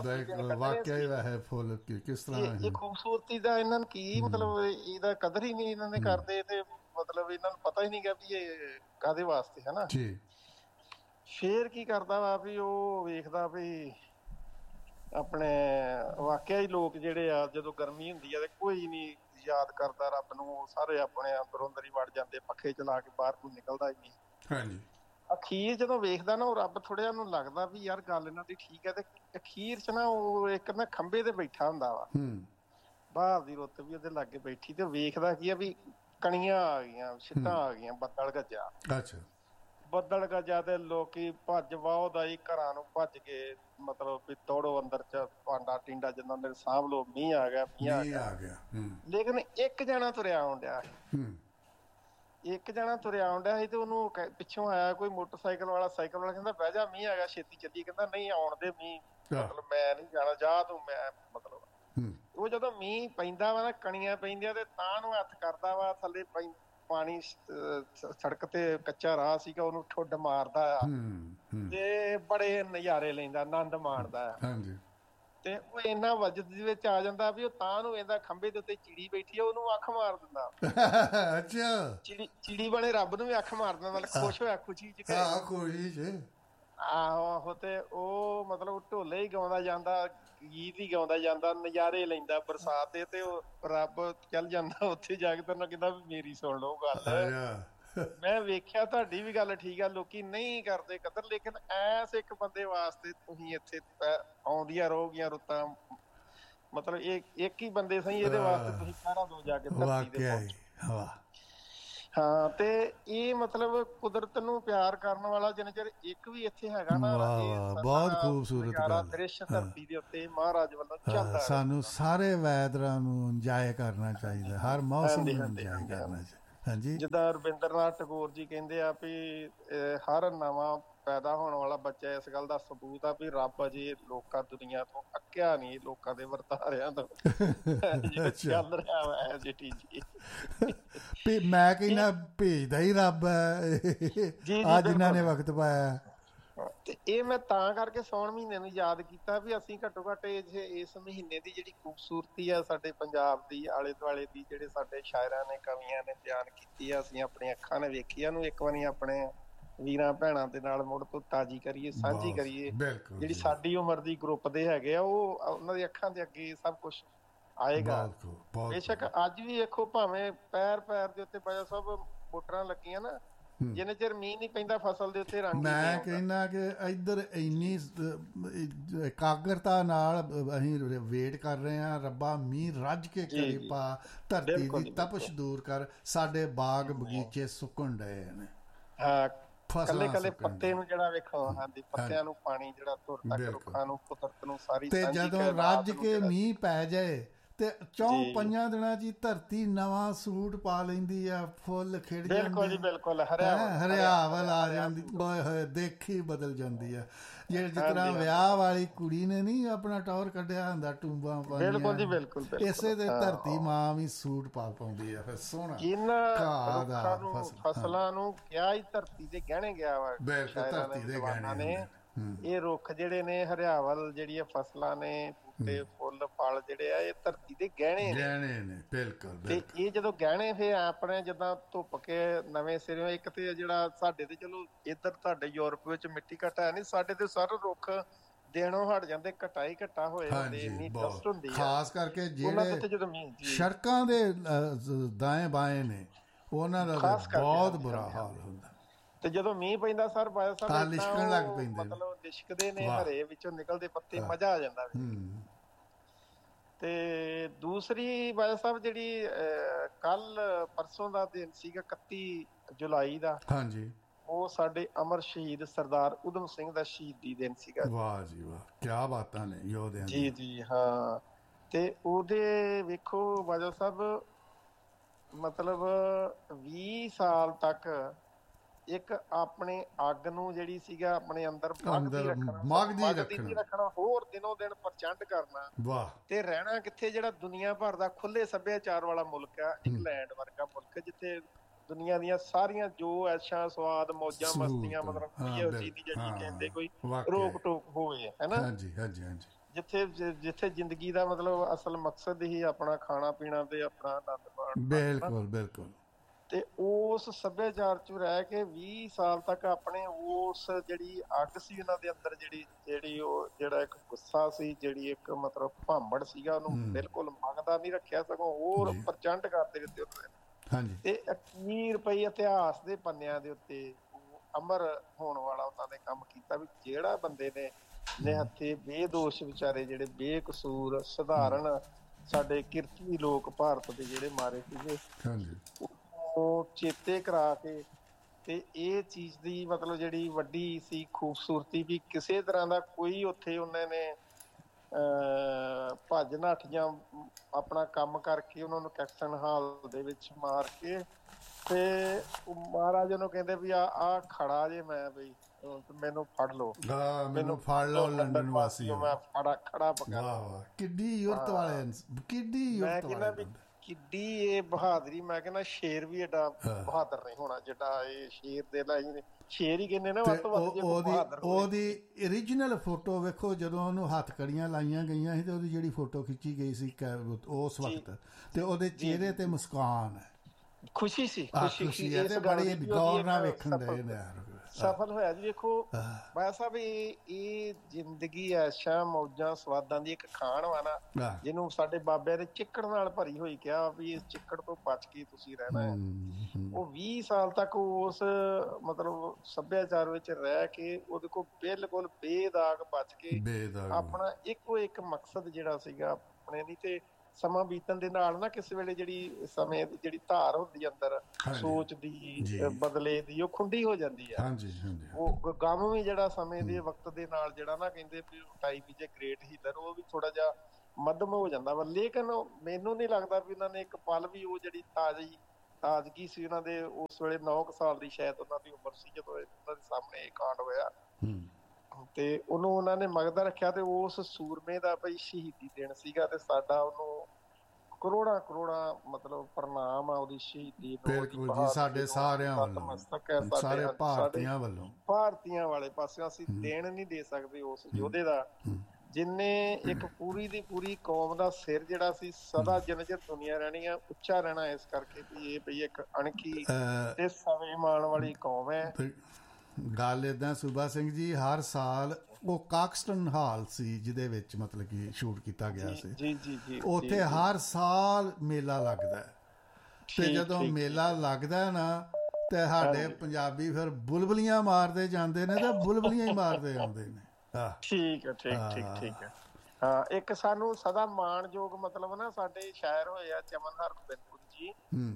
ਕਿਸ ਤਰ੍ਹਾਂ ਇਹ ਖੂਬਸੂਰਤੀ ਦਾ ਇਹਨਾਂ ਨੂੰ ਕੀ ਮਤਲਬ, ਇਹਦਾ ਕਦਰ ਹੀ ਨਹੀਂ ਇਹਨਾਂ ਨੇ ਕਰਦੇ, ਤੇ ਮਤਲਬ ਇਹਨਾਂ ਨੂੰ ਪਤਾ ਹੀ ਨਹੀਂ ਗਾ ਵੀ ਇਹ ਕਾਹਦੇ ਵਾਸਤੇ ਹੈ ਨਾ। ਫੇਰ ਕੀ ਕਰਦਾ ਵਾ ਵੀ ਉਹ ਵੇਖਦਾ ਵੀ ਆਪਣੇ ਵਾਕਿਆ ਹੀ ਲੋਕ ਜਿਹੜੇ ਆ ਜਦੋਂ ਗਰਮੀ ਹੁੰਦੀ ਆ ਤੇ ਕੋਈ ਨੀ ਯਾਦ ਕਰਦਾ ਰੱਬ ਨੂੰ, ਸਾਰੇ ਆਪਣੇ ਅੰਦਰੋਂ ਅੰਦਰ ਹੀ ਵੜ ਜਾਂਦੇ, ਪੱਖੇ ਚਲਾ ਕੇ ਬਾਹਰ ਨੂੰ ਨਿਕਲਦਾ ਹੀ ਨਹੀਂ। ਹਾਂਜੀ। ਅਖੀਰ ਜਦੋਂ ਵੇਖਦਾ ਨਾ ਉਹ ਰੱਬ, ਥੋੜ੍ਹਾ ਉਹਨੂੰ ਲੱਗਦਾ ਵੀ ਯਾਰ ਗੱਲ ਇਹਨਾਂ ਦੀ ਠੀਕ ਹੈ, ਤੇ ਅਖੀਰ ਚ ਨਾ ਉਹ ਇੱਕ ਨਾ ਖੰਭੇ ਤੇ ਬੈਠਾ ਹੁੰਦਾ ਵਾ, ਬਾਹਰ ਦੀ ਰੁੱਤ ਵੀ ਉਹਦੇ ਲਾਗੇ ਬੈਠੀ, ਤੇ ਵੇਖਦਾ ਕੀ ਆ ਵੀ ਕਣੀਆਂ ਆ ਗਈਆਂ, ਛਿੱਟਾਂ ਆ ਗਈਆਂ, ਬੱਦਲ ਗੱਜਾ। ਅੱਛਾ। ਬੱਦਲ ਗੱਜਾ ਤੇ ਲੋਕੀ ਭੱਜ ਵਾਹੁਦਾ ਹੀ ਘਰਾਂ ਨੂੰ ਭੱਜ ਕੇ, ਮਤਲਬ ਵੀ ਦੌੜੋ ਅੰਦਰ ਚ ਭਾਂਡਾ ਟਿੰਡਾ ਜਿੰਨਾ ਮੇਰੇ ਸਾਂਭ ਲੋ, ਮੀਂਹ ਆ ਗਿਆ, ਮੀਂਹ ਆ ਗਿਆ। ਲੇਕਿਨ ਇੱਕ ਜਣਾ ਤੁਰਿਆ ਆਉਣ ਡਿਆ ਸੀ, ਇੱਕ ਜਣਾ ਤੁਰਿਆ ਆਉਣ ਡਿਆ ਸੀ, ਤੇ ਉਹਨੂੰ ਪਿੱਛੋਂ ਆਇਆ ਕੋਈ ਮੋਟਰਸਾਈਕਲ ਵਾਲਾ, ਸਾਈਕਲ ਵਾਲਾ, ਕਹਿੰਦਾ ਬਹਿ ਜਾ, ਮੀਂਹ ਆ ਗਿਆ, ਛੇਤੀ ਚੱਲੀ। ਕਹਿੰਦਾ ਨਹੀਂ ਆਉਣ ਦੇ ਮੀਂਹ, ਮਤਲਬ ਮੈਂ ਨਹੀਂ ਜਾਣਾ, ਜਾ ਤੂੰ, ਮੈਂ ਮਤਲਬ। ਉਹ ਜਦੋਂ ਮੀਂਹ ਪੈਂਦਾ ਵਾ ਨਾ, ਕਣੀਆਂ ਪੈਂਦੀਆਂ, ਤੇ ਤਾਂ ਨੂੰ ਹੱਥ ਕਰਦਾ ਵਾ ਥੱਲੇ, ਪਾਣੀ ਸੜਕ ਤੇ ਕੱਚਾ ਰਾਹ ਸੀਗਾ, ਉਹਨੂੰ ਠੁੱਡ ਮਾਰਦਾ ਆ, ਤੇ ਬੜੇ ਨਜ਼ਾਰੇ ਲੈਂਦਾ, ਆਨੰਦ ਮਾਣਦਾ ਆ। ਤੇ ਉਹ ਇੰਨਾ ਵਜਦ ਦੇ ਵਿੱਚ ਆ ਜਾਂਦਾ ਵੀ ਉਹ ਤਾਂ ਨੂੰ ਇਹਦਾ ਖੰਭੇ ਦੇ ਉੱਤੇ ਚਿੜੀ ਬੈਠੀ ਆ, ਉਹਨੂੰ ਅੱਖ ਮਾਰ ਦਿੰਦਾ। ਅੱਛਾ। ਚਿੜੀ ਬਣੇ ਰੱਬ ਨੂੰ ਵੀ ਅੱਖ ਮਾਰ ਦਿੰਦਾ, ਮਤਲਬ ਖੁਸ਼ ਹੋਇਆ, ਖੁਸ਼ੀ ਚ। ਆਹੋ। ਤੇ ਉਹ ਮਤਲਬ ਢੋਲੇ ਹੀ ਗਾਉਂਦਾ ਜਾਂਦਾ, ਗੀਤ ਹੀ ਗਾਉਂਦਾ ਜਾਂਦਾ, ਨਜ਼ਾਰੇ ਲੈਂਦਾ ਬਰਸਾਤ ਦੇ, ਤੇ ਉਹ ਰੱਬ ਚੱਲ ਜਾਂਦਾ ਉੱਥੇ ਜਾ ਕੇ, ਤੈਨੂੰ ਕਹਿੰਦਾ ਵੀ ਮੇਰੀ ਸੁਣ ਲਓ ਗੱਲ, ਮੈਂ ਵੇਖਿਆ ਤੁਹਾਡੀ ਵੀ ਗੱਲ ਠੀਕ ਆ, ਲੋਕੀ ਨਹੀਂ ਕਰਦੇ ਕਦਰ, ਲੇਕਿਨ ਐਸ ਇੱਕ ਬੰਦੇ ਵਾਸਤੇ ਤੁਸੀਂ ਇੱਥੇ ਆਉਂਦੀਆਂ ਰਹੋਗੀਆਂ ਰੁੱਤਾਂ, ਮਤਲਬ ਇਹ ਇੱਕ ਹੀ ਬੰਦੇ ਸਹੀ, ਇਹਦੇ ਵਾਸਤੇ ਤੁਸੀਂ ਪਹਿਰਾ ਦੋ ਜਾ ਕੇ ਧਰਤੀ ਦੇ। ਹਾਂ ਤੇ ਇਹ ਮਤਲਬ ਕੁਦਰਤ ਨੂੰ ਪਿਆਰ ਕਰਨ ਵਾਲਾ ਜਿੰਨਾ ਚਿਰ ਇੱਕ ਵੀ ਇੱਥੇ ਹੈਗਾ ਨਾ, ਵਾਹ ਇਹ ਵਾਹ, ਬਹੁਤ ਸਾਰਾ ਖੂਬਸੂਰਤ ਨਜ਼ਾਰਾ ਗੱਲ ਦ੍ਰਿਸ਼ ਹੈ। ਧਰਤੀ ਦੇ ਉੱਤੇ ਮਹਾਰਾਜ ਵੱਲੋਂ ਚੱਲਦਾ ਸਾਨੂੰ ਰਹੇਗਾ। ਸਾਰੇ ਵੈਦਰਾਂ ਨੂੰ ਇੰਜੋਏ ਕਰਨਾ ਚਾਹੀਦਾ, ਹਰ ਮੌਸਮ ਹਾਂਜੀ ਨੂੰ ਹਾਂਜੀ ਇੰਜੋਏ ਹਾਂਜੀ ਕਰਨਾ ਹਾਂਜੀ। ਚਾਹੀਦਾ। ਹਾਂਜੀ ਜਿੱਦਾਂ ਰਵਿੰਦਰਨਾਥ ਟੈਗੋਰ ਜੀ ਕਹਿੰਦੇ ਆ ਵੀ ਹਰ ਨਵਾਂ ਪੈਦਾ ਹੋਣ ਵਾਲਾ ਬੱਚਾ ਇਸ ਗੱਲ ਦਾ ਸਬੂਤ ਆ ਵੀ ਰੱਬ ਅਜੇ ਲੋਕਾਂ ਦੁਨੀਆ ਤੋਂ ਅੱਕਿਆ ਨਹੀਂ, ਲੋਕਾਂ ਦੇ ਵਰਤਾਰਿਆਂ ਤੋਂ ਜੋ ਅੱਛਾ, ਚੱਲ ਰਿਹਾ ਵਾ ਜੀ ਜੀ। ਮੈਂ ਇਹ ਕਹਿੰਦਾ ਭੇਜਦਾ ਹੀ ਰੱਬ ਹੈ ਜੀ ਜੀ ਆ ਜਿਨ੍ਹਾਂ ਨੇ ਬਿਲਕੁਲ। ਵਕਤ ਪਾਇਆ। ਤੇ ਇਹ ਮੈਂ ਤਾਂ ਕਰਕੇ ਸਾਉਣ ਮਹੀਨੇ ਨੂੰ ਯਾਦ ਕੀਤਾ ਵੀ ਅਸੀਂ ਘੱਟੋ ਘੱਟ ਇਸ ਮਹੀਨੇ ਦੀ ਜਿਹੜੀ ਖੂਬਸੂਰਤੀ ਆ ਸਾਡੇ ਪੰਜਾਬ ਦੀ, ਆਲੇ ਦੁਆਲੇ ਦੀ, ਜਿਹੜੇ ਸਾਡੇ ਸ਼ਾਇਰਾਂ ਨੇ, ਕਵੀਆਂ ਨੇ ਬਿਆਨ ਕੀਤੀ ਆ, ਅਸੀਂ ਆਪਣੀਆਂ ਅੱਖਾਂ ਨੇ ਵੇਖੀ ਆ, ਨੂੰ ਇੱਕ ਵਾਰੀ ਆਪਣੇ ਵੀਰਾਂ ਭੈਣਾਂ ਦੇ ਨਾਲ ਮੁੜ ਤੋਂ ਤਾਜ਼ੀ ਕਰੀਏ, ਸਾਂਝੀ ਬਸ ਕਰੀਏ। ਬਿਲਕੁਲ ਜਿਹੜੀ ਜੀ, ਸਾਡੀ ਉਮਰ ਦੀ ਗਰੁੱਪ ਦੇ ਹੈਗੇ ਆ, ਉਹ ਉਹਨਾਂ ਦੀ ਅੱਖਾਂ ਦੇ ਅੱਗੇ ਸਭ ਕੁਝ ਆਏਗਾ। ਬਹੁਤ ਖੂਬ, ਬਹੁਤ ਬੇਸ਼ੱਕ ਖੂਬ। ਅੱਜ ਵੀ ਵੇਖੋ, ਭਾਵੇਂ ਪੈਰ ਪੈਰ ਦੇ ਉੱਤੇ ਬਾਜਾ ਸਾਹਿਬ ਮੋਟਰਾਂ ਲੱਗੀਆਂ ਨਾ, ਜਿੰਨੇ ਚਿਰ ਮੀਂਹ ਨਹੀਂ ਪੈਂਦਾ ਫਸਲ ਦੇ ਉੱਤੇ ਰੰਗ ਹੀ ਨਹੀਂ ਮੈਂ ਆਉਂਦਾ। ਕਹਿੰਦਾ ਕਿ ਇੱਧਰ ਇੰਨੀ ਇਕਾਗਰਤਾ ਨਾਲ ਅਸੀਂ ਵੇਟ ਕਰ ਰਹੇ ਹਾਂ, ਰੱਬਾ ਮੀਂਹ ਰੱਜ ਕੇ ਜੀ ਕਰੇ ਜੀ ਪਾ, ਧਰਤੀ ਬਿਲਕੁਲ ਦੀ ਜੀ ਤਪਸ਼ ਬਿਲਕੁਲ। ਦੂਰ ਕਰ, ਸਾਡੇ ਬਾਗ ਬਗੀਚੇ ਸੁੱਕਣ ਡਏ ਨੇ, ਹਾਂ, ਕੱਲੇ ਫਸਲਾਂ ਕੱਲੇ ਸੁੱਕਣ ਪੱਤੇ ਨੂੰ ਜਿਹੜਾ ਵੇਖੋ, ਹਾਂਜੀ, ਹਾਂ ਪੱਤਿਆਂ ਨੂੰ ਪਾਣੀ ਜਿਹੜਾ ਧੁਰ ਤੱਕ, ਬਿਲਕੁਲ। ਰੁੱਖਾਂ ਨੂੰ, ਕੁਦਰਤ ਨੂੰ ਸਾਰੀ ਤੇ ਸਾਂਝੀ ਜਦੋਂ ਕਾਇਨਾਤ ਰੱਜ ਨੂੰ ਕੇ ਜਿਹੜਾ ਮੀਂਹ ਪੈ ਜਾਏ ਤੇ ਚੌਂ ਜੀ ਪੰਜਾਂ ਦਿਨਾਂ 'ਚ ਹੀ ਧਰਤੀ ਨਵਾਂ ਸੂਟ ਪਾ ਲੈਂਦੀ ਆ, ਫੁੱਲ ਖਿੜ ਬਿਲਕੁਲ ਜੀ ਜਾਂਦੇ, ਬਿਲਕੁਲ। ਹਰਿਆਵਲ ਆ ਜਾਂਦੀ, ਓਏ ਹੋਏ ਦੇਖੀ ਬਦਲ ਜਾਂਦੀ ਆ। ਜਿਸ ਤਰ੍ਹਾਂ ਹਾਂਜੀ ਹਾਂਜੀ ਵਿਆਹ ਵਾਲੀ ਕੁੜੀ ਨੇ ਨਹੀਂ ਆਪਣਾ ਟੌਰ ਕੱਢਿਆ ਹੁੰਦਾ ਟੂੰਬਾਂ ਬਿਲਕੁਲ ਪਾਈਆਂ, ਜੀ ਬਿਲਕੁਲ ਇਸੇ ਬਿਲਕੁਲ। ਤੇ ਧਰਤੀ ਹਾਂ, ਮਾਂ ਵੀ ਸੂਟ ਪਾ ਪਾਉਂਦੀ ਆ, ਫਿਰ ਸੋਹਣਾ ਇਹਨਾਂ ਘਾਹ ਦਾ ਰੁੱਖਾਂ ਨੂੰ, ਫਸਲ। ਹਾਂ ਫਸਲਾਂ ਨੂੰ ਕਿਹਾ ਹੀ ਧਰਤੀ ਦੇ ਗਹਿਣੇ ਗਿਆ ਵਾ ਬਿਲਕੁਲ, ਸ਼ਾਇਰਾਂ ਨੇ, ਧਰਤੀ ਦੇ ਵਿਦਵਾਨਾਂ ਗਹਿਣੇ ਨੇ। ਹੁੰਦੇ ਨੇ। ਇਹ ਰੁੱਖ ਜਿਹੜੇ ਨੇ, ਹਰਿਆਵਲ ਜਿਹੜੀਆਂ ਫਸਲਾਂ ਨੇ, ਬੂਟੇ ਫੁੱਲ ਫਲ ਜਿਹੜੇ ਆ, ਇਹ ਧਰਤੀ ਦੇ ਗਹਿਣੇ ਨੇ। ਗਹਿਣੇ ਨੇ, ਬਿਲਕੁਲ ਤੇ ਬਿਲਕੁਲ। ਇਹ ਜਦੋਂ ਗਹਿਣੇ ਫੇ ਆਪਣੇ ਜਿੱਦਾਂ ਧੁੱਪ ਕੇ ਨਵੇਂ ਸਿਰਿਓਂ, ਇੱਕ ਤੇ ਜਿਹੜਾ ਸਾਡੇ ਤੇ ਚਲੋ ਇੱਧਰ ਤੁਹਾਡੇ ਯੂਰਪ ਵਿੱਚ ਮਿੱਟੀ ਘੱਟ ਹੈ ਨਹੀਂ, ਸਾਡੇ ਤੇ ਸਾਰੇ ਰੁੱਖ ਦੇਣੋਂ ਹਟ ਜਾਂਦੇ, ਘਟਾ ਹੀ ਘਟਾ ਹੋਏ ਹੁੰਦੇ, ਹਾਂਜੀ ਇੰਨੀ ਡਸਟ ਬਹੁਤ, ਹੁੰਦੀ ਆ ਖਾਸ ਕਰਕੇ ਉਹਨਾਂ ਦੇ ਜਿਹੜੇ ਤੇ ਜਦੋਂ ਮੀਂਹ ਜੀ ਸੜਕਾਂ ਦੇ ਦਾएं ਬਾएं ਨੇ, ਉਹਨਾਂ ਦਾ ਤਾਂ ਖਾਸ ਕਰਕੇ। ਬਹੁਤ ਹਾਂਜੀ ਬੁਰਾ ਹਾਂਜੀ ਹਾਲ ਹਾਂਜੀ। ਹੁੰਦਾ। ਤੇ ਜਦੋਂ ਮੀਂਹ ਪੈਂਦਾ ਸਰ ਬਾਇਆ ਸਾਹਿਬ, ਹਾਂ ਏਦਾਂ ਲਿਸ਼ਕਣ ਲੱਗ ਉਹ ਪੈਂਦੇ ਨੇ। ਮਤਲਬ ਲਿਸ਼ਕਦੇ ਨੇ, ਵਾਹ, ਹਰੇ ਵਿੱਚੋਂ ਨਿਕਲਦੇ ਪੱਤੇ, ਹਾਂ, ਮਜ਼ਾ ਆ ਜਾਂਦਾ ਵੇ। ਹੂੰ ਤੇ ਦੂਸਰੀ ਬਾਇਆ ਸਾਹਿਬ ਜਿਹੜੀ ਕੱਲ ਪਰਸੋਂ ਦਾ ਦਿਨ ਸੀਗਾ 31 ਜੁਲਾਈ ਦਾ, ਹਾਂਜੀ, ਉਹ ਸਾਡੇ ਅਮਰ ਸ਼ਹੀਦ ਸਰਦਾਰ ਊਧਮ ਸਿੰਘ ਦਾ ਸ਼ਹੀਦੀ ਦਿਨ ਸੀਗਾ। ਵਾਹ ਜੀ ਵਾਹ, ਕੀ ਬਾਤਾਂ ਨੇ ਯੋਧਿਆਂ ਜੀ ਦੀਆਂ। ਜੀ ਹਾਂ। ਤੇ ਉਹਦੇ ਵੇਖੋ ਬਾਜਾ ਸਾਹਿਬ, ਮਤਲਬ 20 ਸਾਲ ਤੱਕ ਇੱਕ ਆਪਣੇ ਅੱਗ ਨੂੰ ਜਿਹੜੀ ਸੀਗਾ ਆਪਣੇ ਅੰਦਰ ਮੱਘਦੀ ਅੰਦਰ ਰੱਖਣਾ, ਮਗਦੀ ਮੱਘਦੀ ਨਹੀਂ ਰੱਖਣਾ, ਰੱਖਣਾ, ਹੋਰ ਦਿਨੋਂ ਦਿਨ ਪ੍ਰਚੰਡ ਕਰਨਾ ਵਾਹ, ਤੇ ਰਹਿਣਾ ਕਿੱਥੇ, ਜਿਹੜਾ ਦੁਨੀਆ ਭਰ ਦਾ ਖੁੱਲੇ ਸੱਭਿਆਚਾਰ ਵਾਲਾ ਮੁਲਕ ਆ, ਇੰਗਲੈਂਡ ਵਰਗਾ ਮੁਲਕ, ਜਿੱਥੇ ਦੁਨੀਆ ਦੀਆਂ ਸਾਰੀਆਂ ਜੋ ਐਸ਼ਾਂ ਸਵਾਦ ਮੌਜਾਂ ਮਸਤੀਆਂ, ਸਹੂਲਤ, ਮਤਲਬ ਹਾਂ ਕੋਈ ਇਹੋ ਚੀਜ਼ ਨਹੀਂ ਬਿਲਕੁਲ, ਜਿਹੜੀ ਕਹਿੰਦੇ ਹਾਂ ਕੋਈ ਵਾਕਿਆ, ਰੋਕ ਟੋਕ ਹੋਵੇ, ਹੈਨਾ। ਹਾਂਜੀ ਹਾਂਜੀ ਹਾਂਜੀ, ਜਿੱਥੇ ਜਿੱਥੇ ਜ਼ਿੰਦਗੀ ਦਾ ਮਤਲਬ ਅਸਲ ਮਕਸਦ ਹੀ ਆਪਣਾ ਖਾਣਾ ਪੀਣਾ ਤੇ ਆਪਣਾ ਆਨੰਦ ਮਾਣਨਾ, ਹਨਾ। ਬਿਲਕੁਲ ਬਿਲਕੁਲ। ਤੇ ਉਸ ਸੱਭਿਆਚਾਰ ਚ ਰਹਿ ਕੇ 20 ਸਾਲ ਤੱਕ ਆਪਣੇ ਉਸ ਜਿਹੜੀ ਅੱਗ ਸੀ ਉਹਨਾਂ ਦੇ ਅੰਦਰ, ਜਿਹੜੀ ਉਹ ਜਿਹੜਾ ਇੱਕ ਗੁੱਸਾ ਸੀ, ਜਿਹੜੀ ਇੱਕ ਮਤਲਬ ਭਾਂਬੜ ਸੀਗਾ, ਉਹਨੂੰ ਬਿਲਕੁਲ ਮੰਗਦਾ ਨਹੀਂ ਰੱਖਿਆ, ਸਗੋਂ ਹੋਰ ਜੀ ਪ੍ਰਚੰਡ ਕਰਦੇ ਦਿੱਤੇ ਉਹਨੇ। ਹਾਂਜੀ, ਤੇ ਅਖੀਰ ਪਈ ਇਤਿਹਾਸ ਦੇ ਪੰਨਿਆਂ ਦੇ ਉੱਤੇ ਉਹ ਅਮਰ ਹੋਣ ਵਾਲਾ ਉਹਨਾਂ ਨੇ ਕੰਮ ਕੀਤਾ ਵੀ ਜਿਹੜਾ ਬੰਦੇ ਨੇ ਨਿਹੱਥੇ ਬੇਦੋਸ਼ ਵਿਚਾਰੇ, ਜਿਹੜੇ ਬੇਕਸੂਰ ਸਧਾਰਨ ਸਾਡੇ ਕਿਰਤੀ ਲੋਕ ਭਾਰਤ ਦੇ ਜਿਹੜੇ ਮਾਰੇ ਸੀਗੇ, ਹਾਂਜੀ ਉਹ ਚੇਤੇ ਕਰਾ ਕੇ, ਤੇ ਇਹ ਚੀਜ਼ ਦੀ ਮਤਲਬ ਜਿਹੜੀ ਵੱਡੀ ਸੀ ਖੂਬਸੂਰਤੀ ਵੀ ਕਿਸੇ ਤਰ੍ਹਾਂ ਦਾ ਕੋਈ ਉੱਥੇ ਉਹਨਾਂ ਨੇ ਭੱਜ ਨੱਠ ਜਾਂ ਆਪਣਾ ਕੰਮ ਕਰਕੇ ਉਹਨਾਂ ਨੂੰ ਕੈਕਸਨ ਹਾਲ ਦੇ ਵਿੱਚ ਮਾਰ ਕੇ, ਤੇ ਮਹਾਰਾਜ ਨੂੰ ਕਹਿੰਦੇ ਵੀ ਆ ਖੜਾ ਜੇ ਮੈਂ ਬਈ ਮੈਨੂੰ ਫੜ ਲਓ, ਹਾਂ ਮੈਨੂੰ ਫੜ ਲਓ ਲੰਡਨ ਵਾਸੀਓ, ਮੈਂ ਖੜਾ ਪਕੜ। ਵਾਹ ਵਾਹ, ਕਿੱਡੀ ਯੁਰਤ ਵਾਲੇ, ਕਿੱਡੀ ਮੈਂ ਯੁਰਤ ਕਹਿੰਦਾ ਵੀ ਵਾਲੇ। ਕਿੱਡੀ ਇਹ ਬਹਾਦਰੀ, ਮੈਂ ਕਹਿੰਦਾ ਸ਼ੇਰ ਵੀ ਏਡਾ ਬਹਾਦਰ ਨਹੀਂ ਹੋਣਾ ਜਿੱਡਾ ਇਹ ਸ਼ੇਰ ਦੇ ਲਈ ਨੇ, ਸ਼ੇਰ ਹੀ ਕਹਿੰਦੇ ਨੇ ਵੱਧ ਤੋਂ ਵੱਧ ਜੇ ਬਹਾਦਰ ਹੋਵੇ। ਉਹਦੀ ਓਰੀਜਨਲ ਫੋਟੋ ਵੇਖੋ, ਜਦੋਂ ਉਹਨੂੰ ਹੱਥ ਕੜੀਆਂ ਲਾਈਆਂ ਗਈਆਂ ਸੀ ਤੇ ਉਹਦੀ ਜਿਹੜੀ ਫੋਟੋ ਖਿੱਚੀ ਗਈ ਸੀ ਉਸ ਵਕਤ, ਤੇ ਉਹਦੇ ਚਿਹਰੇ ਤੇ ਮੁਸਕਾਨ ਹੈ, ਖੁਸ਼ੀ ਸੀ, ਖੁਸ਼ੀ ਹੈ, ਤੇ ਬੜੀ ਗੌਰ ਨਾਲ ਵੇਖਣ ਦੇ ਨੇ ਯਾਰ, ਸਫਲ ਹੋਇਆ ਜੀ। ਵੇਖੋ ਬਾਇਆ ਸਾਹਿਬ, ਇਹ ਜ਼ਿੰਦਗੀ ਐਸ਼ਾ ਮੌਜਾਂ ਸਵਾਦਾਂ ਦੀ ਇੱਕ ਖਾਣ ਵਾ ਨਾ, ਜਿਹਨੂੰ ਸਾਡੇ ਬਾਬਿਆਂ ਨੇ ਚਿੱਕੜ ਨਾਲ ਭਰੀ ਹੋਈ ਕਿਹਾ ਵੀ ਇਸ ਚਿੱਕੜ ਤੋਂ ਬਚ ਕੇ ਤੁਸੀਂ ਰਹਿਣਾ ਹੈ। ਉਹ 20 ਸਾਲ ਤੱਕ ਉਸ ਮਤਲਬ ਸੱਭਿਆਚਾਰ ਵਿੱਚ ਰਹਿ ਕੇ ਉਹਦੇ ਕੋਲ ਬਿਲਕੁਲ ਬੇਦਾਗ ਬਚ ਕੇ ਆਪਣਾ ਇੱਕੋ ਇੱਕ ਮਕਸਦ ਜਿਹੜਾ ਸੀਗਾ ਆਪਣੇ ਲਈ, ਤੇ ਸਮਾਂ ਬੀਤਣ ਦੇ ਨਾਲ ਨਾ ਕਿਸੇ ਵੇਲੇ ਜਿਹੜੀ ਸਮੇਂ ਦੀ ਜਿਹੜੀ ਧਾਰ ਹੁੰਦੀ ਅੰਦਰ ਸੋਚ ਦੀ ਬਦਲੇ ਦੀ ਉਹ ਖੁੰਡੀ ਹੋ ਜਾਂਦੀ ਆ। ਉਹ ਗਮ ਵੀ ਜਿਹੜਾ ਸਮੇਂ ਦੇ ਵਕਤ ਦੇ ਨਾਲ ਜਿਹੜਾ ਨਾ ਕਹਿੰਦੇ ਵੀ time is a great healer, ਉਹ ਵੀ ਥੋੜਾ ਜਿਹਾ ਮੱਧਮ ਹੋ ਜਾਂਦਾ ਵਾ। ਲੇਕਿਨ ਮੈਨੂੰ ਨਹੀਂ ਲੱਗਦਾ ਵੀ ਉਹਨਾਂ ਨੇ ਇੱਕ ਪਲ ਵੀ ਉਹ ਜਿਹੜੀ ਤਾਜ਼ਗੀ ਸੀ ਉਹਨਾਂ ਦੇ, ਉਸ ਵੇਲੇ 9 ਸਾਲ ਦੀ ਸ਼ਾਇਦ ਉਹਨਾਂ ਦੀ ਉਮਰ ਸੀ ਜਦੋਂ ਉਹਨਾਂ ਦੇ ਸਾਹਮਣੇ ਇਹ ਕਾਂਡ ਹੋਇਆ, ਤੇ ਉਹਨੂੰ ਉਹਨਾਂ ਨੇ ਮਗਦਾ ਰੱਖਿਆ। ਤੇ ਉਸ ਸੂਰਮੇ ਦਾ ਬਈ ਸ਼ਹੀਦੀ ਦਿਨ ਸੀਗਾ, ਤੇ ਸਾਡਾ ਉਹਨੂੰ ਕਰੋੜਾਂ ਮਤਲਬ ਪ੍ਰਣਾਮ ਆ ਉਹਦੀ ਸ਼ਹੀਦੀ ਨੂੰ। ਬਿਲਕੁਲ ਜੀ, ਸਾਡੇ ਸਾਰਿਆਂ ਵੱਲੋਂ, ਸਾਰੇ ਭਾਰਤੀਆਂ ਵਾਲੇ ਪਾਸੇ ਅਸੀਂ ਦੇਣ ਨਹੀਂ ਦੇ ਸਕਦੇ ਉਸ ਯੋਧੇ ਦਾ, ਜਿੰਨੇ ਇੱਕ ਪੂਰੀ ਦੀ ਪੂਰੀ ਕੌਮ ਦਾ ਸਿਰ ਜਿਹੜਾ ਸੀ ਸਦਾ ਜਿੰਨਾ ਦੁਨੀਆ ਰਹਿਣੀ ਆ ਉੱਚਾ ਰਹਿਣਾ, ਇਸ ਕਰਕੇ ਵੀ ਇਹ ਬਈ ਇੱਕ ਅਣਖੀ ਤੇ ਸਵੈਮਾਨ ਵਾਲੀ ਕੌਮ ਹੈ। ਗੱਲ ਏਦਾਂ ਸੂਬਾ ਸਿੰਘ ਜੀ, ਹਰ ਸਾਲ ਉਹ ਕਾਕਸਟਨ ਹਾਲ ਸੀ ਜਿਹਦੇ ਵਿੱਚ ਮਤਲਬ ਕਿ ਸ਼ੂਟ ਕੀਤਾ ਗਿਆ ਸੀ, ਉੱਥੇ ਹਰ ਸਾਲ ਮੇਲਾ ਲੱਗਦਾ, ਤੇ ਜਦੋਂ ਮੇਲਾ ਲੱਗਦਾ ਨਾ ਤੇ ਸਾਡੇ ਪੰਜਾਬੀ ਫਿਰ ਬੁਲਬੁਲੀਆਂ ਮਾਰਦੇ ਜਾਂਦੇ ਨੇ ਤੇ ਬੁਲਬੁਲੀਆਂ ਹੀ ਮਾਰਦੇ ਆਉਂਦੇ ਨੇ। ਠੀਕ ਹੈ। ਹਾਂ, ਇੱਕ ਸਾਨੂੰ ਸਦਾ ਮਾਣਯੋਗ ਮਤਲਬ ਨਾ ਸਾਡੇ ਸ਼ਾਇਰ ਹੋਏ ਆ ਚਮਨ ਹਰਗੋਬਿੰਦਪੁਰ ਜੀ,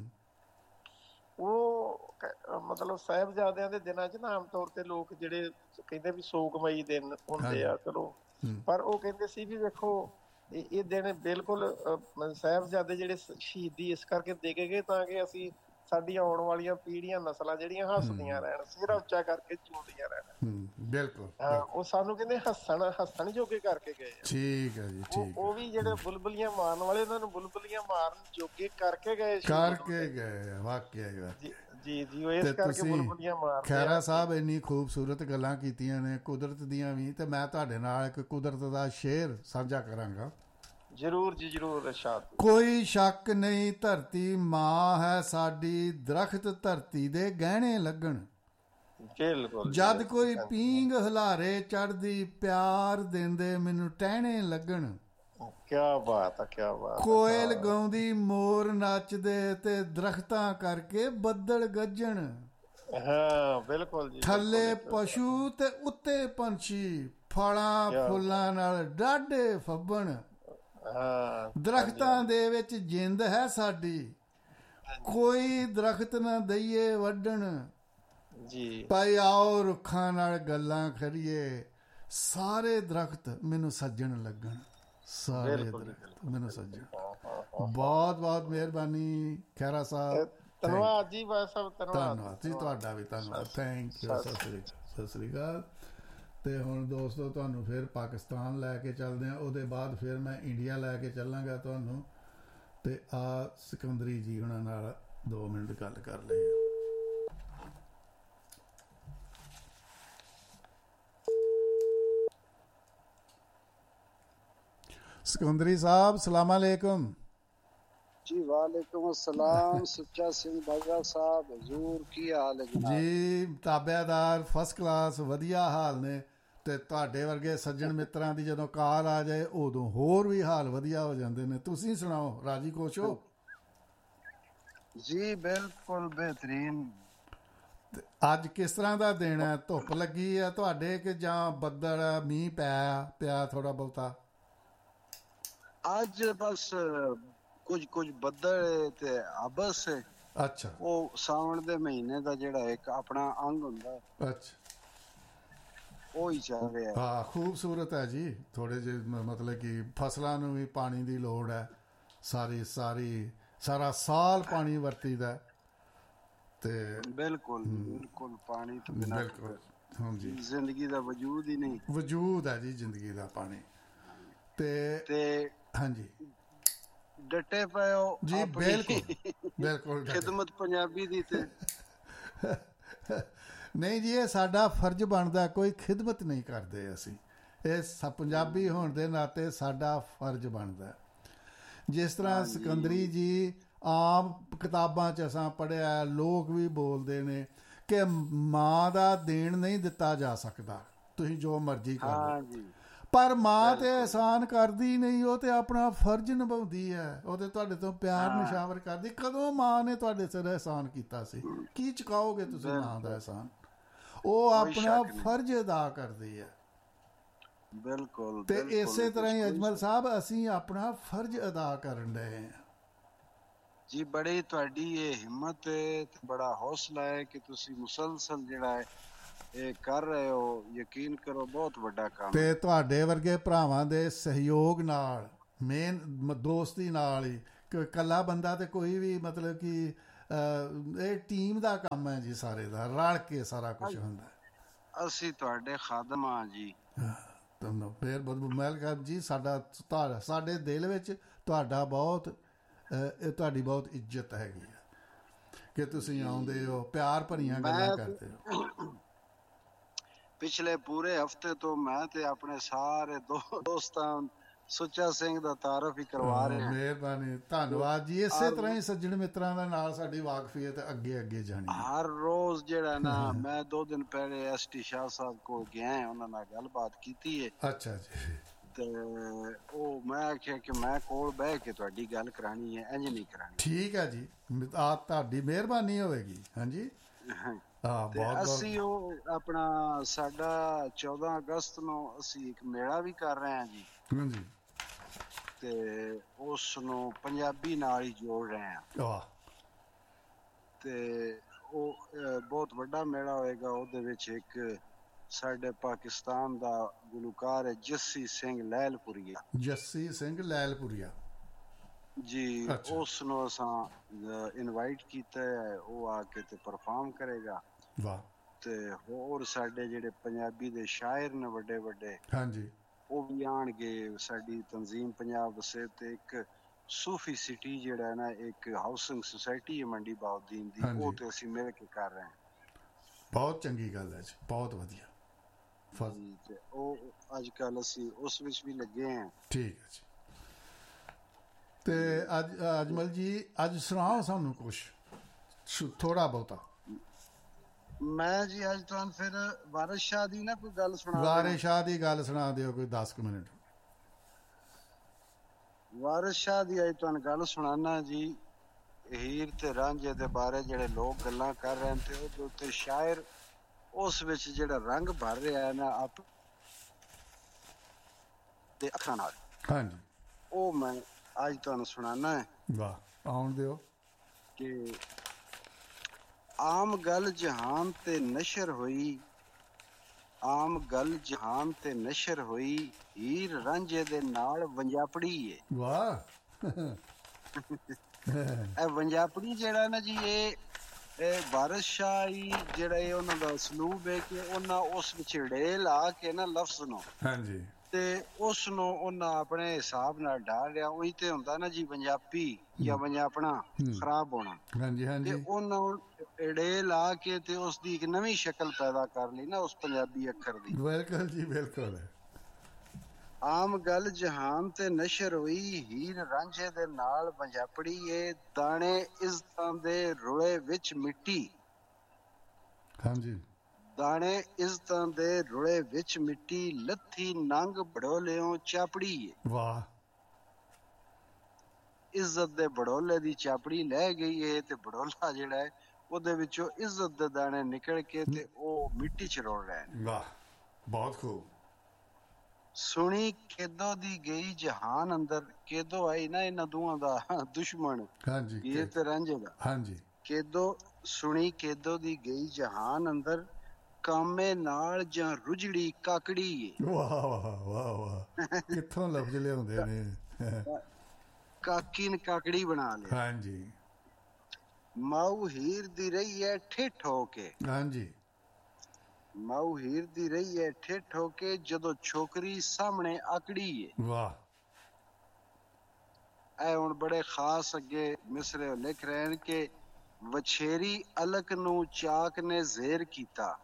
ਉਹ ਮਤਲਬ ਸਾਹਿਬਜ਼ਾਦਿਆਂ ਦੇ ਦਿਨਾਂ 'ਚ ਨਾ ਆਮ ਤੌਰ ਤੇ ਲੋਕ ਜਿਹੜੇ ਕਹਿੰਦੇ ਵੀ ਸੋਗਮਈ ਦਿਨ ਹੁੰਦੇ ਆ, ਚਲੋ, ਪਰ ਉਹ ਕਹਿੰਦੇ ਸੀ ਵੀ ਵੇਖੋ ਇਹ ਦਿਨ ਬਿਲਕੁਲ ਸਾਹਿਬਜ਼ਾਦੇ ਜਿਹੜੇ ਸ਼ਹੀਦੀ ਇਸ ਕਰਕੇ ਦੇ ਕੇ ਗਏ ਤਾਂ ਕਿ ਅਸੀਂ ਸਾਡੀਆਂ ਆਉਣ ਵਾਲੀਆਂ ਪੀੜ੍ਹੀਆਂ ਨਸਲਾਂ ਜਿਹੜੀਆਂ ਹੱਸਦੀਆਂ ਰਹਿਣ, ਸਿਰ ਉੱਚਾ ਕਰਕੇ ਝੂਲਦੀਆਂ ਰਹਿਣ। ਬਿਲਕੁਲ, ਉਹ ਸਾਨੂੰ ਕਹਿੰਦੇ ਹੱਸਣ ਜੋਗੇ ਕਰਕੇ ਗਏ। ਠੀਕ ਹੈ ਜੀ, ਠੀਕ। ਉਹ ਵੀ ਜਿਹੜੇ ਬੁਲਬੁਲੀਆਂ ਮਾਰਨ ਵਾਲੇ ਉਹਨਾਂ ਨੂੰ ਬੁਲਬੁਲੀਆਂ ਮਾਰਨ ਜੋਗੇ ਕਰਕੇ ਗਏ। ਵਾਕਿਆ ਜੀ ਉਹ ਇਸ ਕਰਕੇ ਬੁਲਬੁਲੀਆਂ ਮਾਰਦੇ। ਖੈਰਾ ਸਾਹਿਬ ਇੰਨੀ ਖੂਬਸੂਰਤ ਗੱਲਾਂ ਕੀਤੀਆਂ ਨੇ ਕੁਦਰਤ ਦੀਆਂ ਵੀ, ਤੇ ਮੈਂ ਤੁਹਾਡੇ ਨਾਲ ਇੱਕ ਕੁਦਰਤ ਦਾ ਸ਼ੇਰ ਸਾਂਝਾ ਕਰਾਂਗਾ। ਜ਼ਰੂਰ ਜੀ, ਜ਼ਰੂਰ ਇਰਸ਼ਾਦ। ਕੋਈ ਸ਼ੱਕ ਨਹੀਂ ਧਰਤੀ ਮਾਂ ਹੈ ਸਾਡੀ, ਦਰਖਤ ਧਰਤੀ ਦੇ ਗਹਿਣੇ ਲੱਗਣ, ਜਦ ਕੋਈ ਪੀਂਗ ਹਲਾਰੇ ਚੜਦੀ, ਪਿਆਰ ਦਿੰਦੇ ਮੈਨੂੰ ਟਹਿਣੇ ਲੱਗਣ। ਕਿਆ ਬਾਤ ਆ, ਕਿਆ ਬਾਤ। ਕੋਇਲ ਗਾਉਂਦੀ ਮੋਰ ਨੱਚਦੇ, ਤੇ ਦਰਖਤਾਂ ਕਰਕੇ ਬੱਦਲ ਗੱਜਣ। ਹਾਂ ਬਿਲਕੁਲ ਜੀ। ਥੱਲੇ ਪਸ਼ੂ ਤੇ ਉੱਤੇ ਪੰਛੀ, ਫਲਾਂ ਫੁੱਲਾਂ ਨਾਲ ਡਾਢੇ ਫੱਬਣ। ਦਰਖਤਾਂ ਦੇ ਵਿੱਚ ਜਿੰਦ ਹੈ ਸਾਡੀ, ਕੋਈ ਦਰਖਤ ਨਾ ਦਈਏ ਵੱਢਣ। ਭਾਈ ਆਓ ਰੁੱਖਾਂ ਨਾਲ ਗੱਲਾਂ ਕਰੀਏ, ਸਾਰੇ ਦਰਖਤ ਮੈਨੂੰ ਸੱਜਣ ਲੱਗਣ, ਸਾਰੇ ਦਰਖਤ ਮੈਨੂੰ ਸੱਜਣ। ਬਹੁਤ ਬਹੁਤ ਮਿਹਰਬਾਨੀ ਖਹਿਰਾ ਸਾਹਿਬ। ਧੰਨਵਾਦ ਜੀ, ਧੰਨਵਾਦ ਜੀ ਤੁਹਾਡਾ ਵੀ, ਧੰਨਵਾਦ, ਥੈਂਕ ਯੂ। ਸਤਿ ਸ੍ਰੀ ਅਕਾਲ। ਤੇ ਹੁਣ ਦੋਸਤੋ ਤੁਹਾਨੂੰ ਫਿਰ ਪਾਕਿਸਤਾਨ ਲੈ ਕੇ ਚੱਲਦੇ ਹਾਂ, ਉਹਦੇ ਬਾਅਦ ਫਿਰ ਮੈਂ ਇੰਡੀਆ ਲੈ ਕੇ ਚੱਲਾਂਗਾ ਤੁਹਾਨੂੰ, ਤੇ ਆ ਸਿਕੰਦਰੀ ਜੀ ਉਹਨਾਂ ਨਾਲ 2 ਮਿੰਟ ਗੱਲ ਕਰ ਲਈ। ਸਿਕੰਦਰੀ ਸਾਹਿਬ, ਸਲਾਮ ਅਲੈਕੁਮ ਜੀ। ਵਾਲੇकुम अस्सलाम। सुच्चा सिंह बाजा साहब, हजूर की हाल है ਜੀ? ਤਾਬਿਆਦਾਰ ਫਸਟ ਕਲਾਸ, ਵਧੀਆ ਹਾਲ ਨੇ। ਤੇ ਤੁਹਾਡੇ ਵਰਗੇ ਸੱਜਣ ਮਿੱਤਰਾਂ ਦੀ ਜਦੋਂ ਕਾਲ ਆ ਜਾਏ ਉਦੋਂ ਹੋਰ ਵੀ ਹਾਲ ਵਧੀਆ ਹੋ ਜਾਂਦੇ ਨੇ। ਤੁਸੀਂ ਸੁਣਾਓ, ਰਾਜੀ ਖੁਸ਼ ਹੋ? ਜੀ ਬਿਲਕੁਲ ਬਿਹਤਰੀਨ। ਅੱਜ ਕਿਸ ਤਰ੍ਹਾਂ ਦਾ ਦਿਨ ਹੈ? ਧੁੱਪ ਲੱਗੀ ਆ ਤੁਹਾਡੇ ਕਿ ਜਾਂ ਬੱਦਲ, ਮੀਂਹ ਪਿਆ ਥੋੜਾ ਬਹੁਤਾ? ਅੱਜ ਬਸ ਕੁਝ ਬੱਦਲ ਤੇ ਅਬਸ। ਅੱਛਾ, ਉਹ ਸਾਵਣ ਦੇ ਮਹੀਨੇ ਦਾ ਜਿਹੜਾ ਇੱਕ ਆਪਣਾ ਅੰਗ ਹੁੰਦਾ, ਅੱਛਾ, ਉਹ ਹੀ ਚੱਲ ਰਿਹਾ। ਹਾਂ, ਖੂਬਸੂਰਤ ਹੈ ਜੀ। ਥੋੜੇ ਜਿਹੇ ਮਤਲਬ ਕਿ ਫਸਲਾਂ ਨੂੰ ਵੀ ਪਾਣੀ ਦੀ ਲੋੜ ਹੈ, ਸਾਰਾ ਸਾਲ ਪਾਣੀ ਵਰਤੀਦਾ, ਤੇ ਬਿਲਕੁਲ ਪਾਣੀ ਤੋਂ ਬਿਨਾਂ ਹਾਂਜੀ ਜ਼ਿੰਦਗੀ ਦਾ ਵਜੂਦ ਹੀ ਨਹੀਂ। ਵਜੂਦ ਹੈ ਜੀ ਜ਼ਿੰਦਗੀ ਦਾ ਪਾਣੀ। ਤੇ ਹਾਂਜੀ ਡਟੇ ਪਏ ਹੋ ਜੀ, ਬਿਲਕੁਲ ਖਿਦਮਤ ਪੰਜਾਬੀ ਦੀ। ਤੇ ਨਹੀਂ ਜੀ, ਇਹ ਸਾਡਾ ਫਰਜ਼ ਬਣਦਾ, ਕੋਈ ਖਿਦਮਤ ਨਹੀਂ ਕਰਦੇ ਅਸੀਂ, ਇਹ ਪੰਜਾਬੀ ਹੋਣ ਦੇ ਨਾਤੇ ਸਾਡਾ ਫਰਜ਼ ਬਣਦਾ। ਜਿਸ ਤਰ੍ਹਾਂ ਸਿਕੰਦਰੀ ਜੀ ਆਮ ਕਿਤਾਬਾਂ 'ਚ ਅਸਾਂ ਪੜ੍ਹਿਆ, ਲੋਕ ਵੀ ਬੋਲਦੇ ਨੇ ਕਿ ਮਾਂ ਦਾ ਦੇਣ ਨਹੀਂ ਦਿੱਤਾ ਜਾ ਸਕਦਾ, ਤੁਸੀਂ ਜੋ ਮਰਜ਼ੀ ਕਰ ਲਓ, ਪਰ ਮਾਂ ਤੇ ਅਹਿਸਾਨ ਕਰਦੀ ਨਹੀਂ, ਉਹ ਤੇ ਆਪਣਾ ਫਰਜ਼ ਨਿਭਾਉਂਦੀ ਹੈ, ਉਹ ਤੇ ਤੁਹਾਡੇ ਤੋਂ ਪਿਆਰ ਨਿਸ਼ਾਵਰ ਕਰਦੀ। ਕਦੋਂ ਮਾਂ ਨੇ ਤੁਹਾਡੇ ਸਿਰ ਅਹਿਸਾਨ ਕੀਤਾ ਸੀ? ਕੀ ਚੁਕਾਓਗੇ ਤੁਸੀਂ ਮਾਂ ਦਾ ਅਹਿਸਾਨ? ਉਹ ਆਪਣਾ ਫਰਜ਼ ਅਦਾ ਕਰਦੀ ਹੈ। ਬਿਲਕੁਲ ਤੇ ਇਸੇ ਤਰ੍ਹਾਂ ਹੀ ਅਜਮਲ ਸਾਹਿਬ ਅਸੀਂ ਆਪਣਾ ਫਰਜ਼ ਅਦਾ ਕਰਨ ਡਏ ਹਾਂ ਜੀ। ਬੜੀ ਤੁਹਾਡੀ ਇਹ ਹਿੰਮਤ ਹੈ ਤੇ ਬੜਾ ਹੌਸਲਾ ਹੈ ਕਿ ਤੁਸੀਂ ਮੁਸਲਸਲ ਜਿਹੜਾ ਹੈ ਇਹ ਕਰ ਰਹੇ ਹੋ। ਯਕੀਨ ਕਰੋ ਬਹੁਤ ਵੱਡਾ ਕੰਮ ਤੇ ਤੁਹਾਡੇ ਵਰਗੇ ਭਰਾਵਾਂ ਦੇ ਸਹਿਯੋਗ ਨਾਲ, ਮੇਨ ਦੋਸਤੀ ਨਾਲ ਹੀ, ਇਕੱਲਾ ਬੰਦਾ ਤੇ ਕੋਈ ਵੀ ਮਤਲਬ ਕਿ ਇਹ ਟੀਮ ਦਾ ਕੰਮ ਹੈ ਜੀ, ਸਾਰੇ ਦਾ ਰਲ ਕੇ ਸਾਰਾ ਕੁਝ ਹੁੰਦਾ। ਅਸੀਂ ਤੁਹਾਡੇ ਖਾਦਮ ਹਾਂ ਜੀ। ਤੁਹਾਨੂੰ ਫੇਰ ਮਹਿਲ ਜੀ, ਸਾਡੇ ਦਿਲ ਵਿੱਚ ਤੁਹਾਡਾ ਤੁਹਾਡੀ ਬਹੁਤ ਇੱਜ਼ਤ ਹੈਗੀ ਆ ਕਿ ਤੁਸੀਂ ਆਉਂਦੇ ਹੋ, ਪਿਆਰ ਭਰੀਆਂ ਗੱਲਾਂ ਕਰਦੇ ਹੋ। ਪਿਛਲੇ ਪੂਰੇ ਹਫਤੇ ਤੋਂ ਮੈਂ ਤੇ ਆਪਣੇ ਸਾਰੇ ਦੋਸਤਾਂ ਸੁੱਚਾ ਸਿੰਘ ਦਾ ਤਾਰਫ ਹੀ ਕਰਵਾ ਰਹੇ ਹਾਂ। ਮਿਹਰਬਾਨੀ, ਧੰਨਵਾਦ ਜੀ। ਇਸੇ ਤਰ੍ਹਾਂ ਹੀ ਸੱਜਣ ਮਿੱਤਰਾਂ ਦੇ ਨਾਲ ਸਾਡੀ ਵਾਕਫੀਅਤ ਅੱਗੇ ਅੱਗੇ ਜਾਣੀ। ਹਰ ਰੋਜ਼ ਜਿਹੜਾ ਨਾ, ਮੈਂ 2 ਦਿਨ ਪਹਿਲੇ ਐਸਟੀ ਸ਼ਾਹ ਸਾਹਿਬ ਕੋਲ ਗਿਆ, ਉਹਨਾਂ ਨਾਲ ਗੱਲਬਾਤ ਕੀਤੀ ਹੈ। ਅੱਛਾ ਜੀ। ਤੇ ਉਹ ਮੈਂ ਆਖਿਆ ਕਿ ਮੈਂ ਕੋਲ ਬਹਿ ਕੇ ਤੁਹਾਡੀ ਗੱਲ ਕਰਾਣੀ ਹੈ, ਇੰਜ ਨਹੀਂ ਕਰਾਣੀ। ਠੀਕ ਹੈ ਜੀ, ਤੁਹਾਡੀ ਮਿਹਰਬਾਨੀ ਹੋਵੇਗੀ। ਹਾਂਜੀ ਅਸੀਂ ਉਹ ਆਪਣਾ ਸਾਡਾ 14 ਅਗਸਤ ਨੂੰ ਅਸੀਂ ਇੱਕ ਮੇਲਾ ਵੀ ਕਰ ਰਹੇ ਹਾਂ ਜੀ। ਹਾਂਜੀ। ਤੇ ਉਸ ਨੂੰ ਪੰਜਾਬੀ ਨਾਲ ਹੀ ਜੋੜ ਰਹੇ ਹਾਂ। ਤੇ ਉਹ ਬਹੁਤ ਵੱਡਾ ਮੇਲਾ ਹੋਏਗਾ। ਉਹਦੇ ਵਿੱਚ ਇੱਕ ਸਾਡੇ ਪਾਕਿਸਤਾਨ ਦਾ ਗੁਲੂਕਾਰ ਹੈ ਜੱਸੀ ਸਿੰਘ ਲਹਿਲਪੁਰੀਆ। ਜੱਸੀ ਸਿੰਘ ਲਹਿਲਪੁਰੀਆ ਜੀ। ਉਸ ਨੂੰ ਅਸਾਂ ਇਨਵਾਈਟ ਕੀਤਾ ਹੈ, ਉਹ ਆ ਕੇ ਤੇ ਪਰਫਾਰਮ ਕਰੇਗਾ। ਵਾਹ। ਤੇ ਹੋਰ ਸਾਡੇ ਜਿਹੜੇ ਪੰਜਾਬੀ ਦੇ ਸ਼ਾਇਰ ਨੇ ਵੱਡੇ ਵੱਡੇ, ਹਾਂਜੀ, ਉਹ ਵੀ ਆਣਗੇ। ਸਾਡੀ ਤਨਜ਼ੀਮ ਪੰਜਾਬ ਵਸੇ ਤੇ ਇੱਕ ਸੂਫੀ ਸਿਟੀ ਜਿਹੜਾ ਹੈ ਨਾ, ਇੱਕ ਹਾਊਸਿੰਗ ਸੁਸਾਇਟੀ ਹੈ ਮੰਡੀ ਬਾਉਦੀਨ ਦੀ, ਉਹ ਤੇ ਅਸੀਂ ਮਿਲ ਕੇ ਕਰ ਰਹੇ ਹਾਂ। ਬਹੁਤ ਚੰਗੀ ਗੱਲ ਹੈ ਜੀ, ਬਹੁਤ ਵਧੀਆ। ਤੇ ਉਹ ਅੱਜ ਕੱਲ ਅਸੀਂ ਉਸ ਵਿੱਚ ਵੀ ਲੱਗੇ ਹਾਂ। ਠੀਕ ਹੈ ਜੀ। ਤੇ ਅੱਜ ਅਜਮਲ ਜੀ, ਅੱਜ ਸੁਣਾਓ ਸਾਨੂੰ ਕੁਛ ਥੋੜਾ ਬਹੁਤਾ। ਮੈਂ ਜੀ ਅੱਜ ਤੁਹਾਨੂੰ ਫਿਰ ਵਾਰਿਸ ਸ਼ਾਹ ਦੀ ਨਾ ਕੋਈ ਗੱਲ ਸੁਣਾ। ਵਾਰਿਸ ਸ਼ਾਹ ਦੀ ਗੱਲ ਸੁਣਾ ਦਿਓ ਕੋਈ 10 ਮਿੰਟ। ਵਾਰਿਸ ਸ਼ਾਹ ਦੀ ਅੱਜ ਤੁਹਾਨੂੰ ਗੱਲ ਸੁਣਾਣਾ ਜੀ। ਹੀਰ ਤੇ ਰਾਂਝੇ ਦੇ ਬਾਰੇ ਜਿਹੜੇ ਲੋਕ ਗੱਲਾਂ ਕਰ ਰਹੇ ਨੇ ਤੇ ਉਹਦੇ ਉੱਤੇ ਸ਼ਾਇਰ ਉਸ ਵਿੱਚ ਜਿਹੜਾ ਰੰਗ ਭਰ ਰਿਹਾ ਹੈ ਨਾ ਆਪ ਦੇ ਅੱਖਾਂ ਨਾਲ, ਹਾਂਜੀ, ਉਹ ਮੈਂ ਅੱਜ ਤੁਹਾਨੂੰ ਸੁਣਾਣਾ ਹੈ। ਵਾਹ, ਆਉਣ ਦਿਓ। ਕਿ ਆਮ ਗੱਲ ਜਹਾਨ ਤੇ ਨਸ਼ਰ ਹੋਈ, ਆਮ ਗੱਲ ਜਹਾਨ ਤੇ ਨਸ਼ਰ ਹੋਈ, ਹੀਰ ਰਾਂਝੇ ਦੇ ਨਾਲ ਵੰਜਾਪੜੀ ਏ। ਵਾਹ। ਇਹ ਵੰਜਾਪੜੀ ਜਿਹੜਾ ਨਾ ਜੀ, ਇਹ ਵਾਰਿਸ ਸ਼ਾਹ ਹੀ ਜਿਹੜਾ ਇਹ ਉਹਨਾਂ ਦਾ ਸਲੂਬ ਹੈ ਕਿ ਉਹਨਾਂ ਉਸ ਵਿੱਚ ਢੇਲ ਆ ਕੇ ਨਾ ਲਫ਼ਜ਼ ਨੂੰ, ਹਾਂਜੀ, ਤੇ ਉਸ ਨੂੰ ਉਹਨਾਂ ਆਪਣੇ ਹਿਸਾਬ ਨਾਲ ਡਾਲ ਲਿਆ। ਉਹੀ ਤੇ ਹੁੰਦਾ ਨਾ ਜੀ ਪੰਜਾਬੀ ਜਾਂ ਵੰਜਾਪਣਾ ਖਰਾਬ ਹੋਣਾ। ਹਾਂਜੀ ਹਾਂਜੀ। ਤੇ ਉਹਨੂੰ ਢੇਲ ਲਾ ਕੇ ਤੇ ਉਸ ਦੀ ਇੱਕ ਨਵੀਂ ਸ਼ਕਲ ਪੈਦਾ ਕਰ ਲਈ ਨਾ ਉਸ ਪੰਜਾਬੀ ਅੱਖਰ ਦੀ। ਬਿਲਕੁਲ ਜੀ, ਬਿਲਕੁਲ। ਆਮ ਗੱਲ ਜਹਾਨ ਤੇ ਨਸ਼ਰ ਹੋਈ, ਹੀਰ ਰਾਂਝੇ ਦੇ ਨਾਲ ਵੰਜਾਪੜੀ ਏ, ਦਾਣੇ ਇੱਜ਼ਤਾਂ ਦੇ ਰੁਲੇ ਵਿੱਚ ਮਿੱਟੀ। ਹਾਂਜੀ। ਦਾਣੇ ਇੱਜ਼ਤਾਂ ਦੇ ਰੁਲੇ ਵਿੱਚ ਮਿੱਟੀ, ਲੱਥੀ ਨੰਗ ਬੜੋਲਿਓਂ ਚਾਪੜੀ ਏ। ਵਾਹ। ਇੱਜ਼ਤ ਦੇ ਬੜੋਲੇ ਦੀ ਚਾਪੜੀ ਲੈ ਗਈ ਏ ਤੇ ਬੜੋਲਾ ਜਿਹੜਾ ਹੈ ਉਹਦੇ ਵਿੱਚੋਂ ਇੱਜ਼ਤ ਦੇ ਦਾਣੇ ਨਿਕਲ ਕੇ ਤੇ ਉਹ ਮਿੱਟੀ ਚ ਰੋਲ ਰਹੇ ਨੇ। ਵਾਹ, ਬਹੁਤ ਖੂਬ। ਸੁਣੀ ਕੇਦੋ ਦੀ ਗਈ ਜਹਾਨ ਅੰਦਰ, ਕੇਦੋ ਆਈ ਨਾ ਇਹਨਾਂ ਦੋਵਾਂ ਦਾ ਦੁਸ਼ਮਣ, ਹਾਂਜੀ, ਹੀਰ ਤੇ ਰਾਂਝੇ ਦਾ। ਹਾਂਜੀ। ਕੇਦੋ ਸੁਣੀ ਕੇਦੋ ਦੀ ਗਈ ਜਹਾਨ ਅੰਦਰ, ਕਾਮੇ ਨਾਲ ਜਾਂ ਰੁਜੜੀ ਕਾਕੜੀ ਏ। ਵਾਹ ਵਾਹ ਵਾਹ ਵਾਹ, ਕਿੱਥੋਂ ਲਫ਼ਜ਼ ਲਿਆਉਂਦੇ ਨੇ। ਕਾਕੀ ਨੇ ਕਾਕੜੀ ਬਣਾ ਲਿਆ। ਹਾਂਜੀ। ਮਾਊ ਹੀਰ ਦੀ ਰਹੀ ਹੈ ਠੇਠ ਹੋ ਕੇ। ਹਾਂਜੀ। ਮਾਊ ਹੀਰ ਦੀ ਰਹੀ ਹੈ ਠੇਠ ਹੋ ਕੇ, ਜਦੋਂ ਛੋਕਰੀ ਸਾਹਮਣੇ ਆਕੜੀ ਏ। ਵਾਹ। ਇਹ ਹੁਣ ਬੜੇ ਖਾਸ ਅੱਗੇ ਮਿਸਰੇ ਲਿਖ ਰਹੇ ਨੇ ਕਿ ਵਛੇਰੀ ਅਲਕ ਨੂੰ ਚਾਕ ਨੇ ਜ਼ੇਰ ਕੀਤਾ।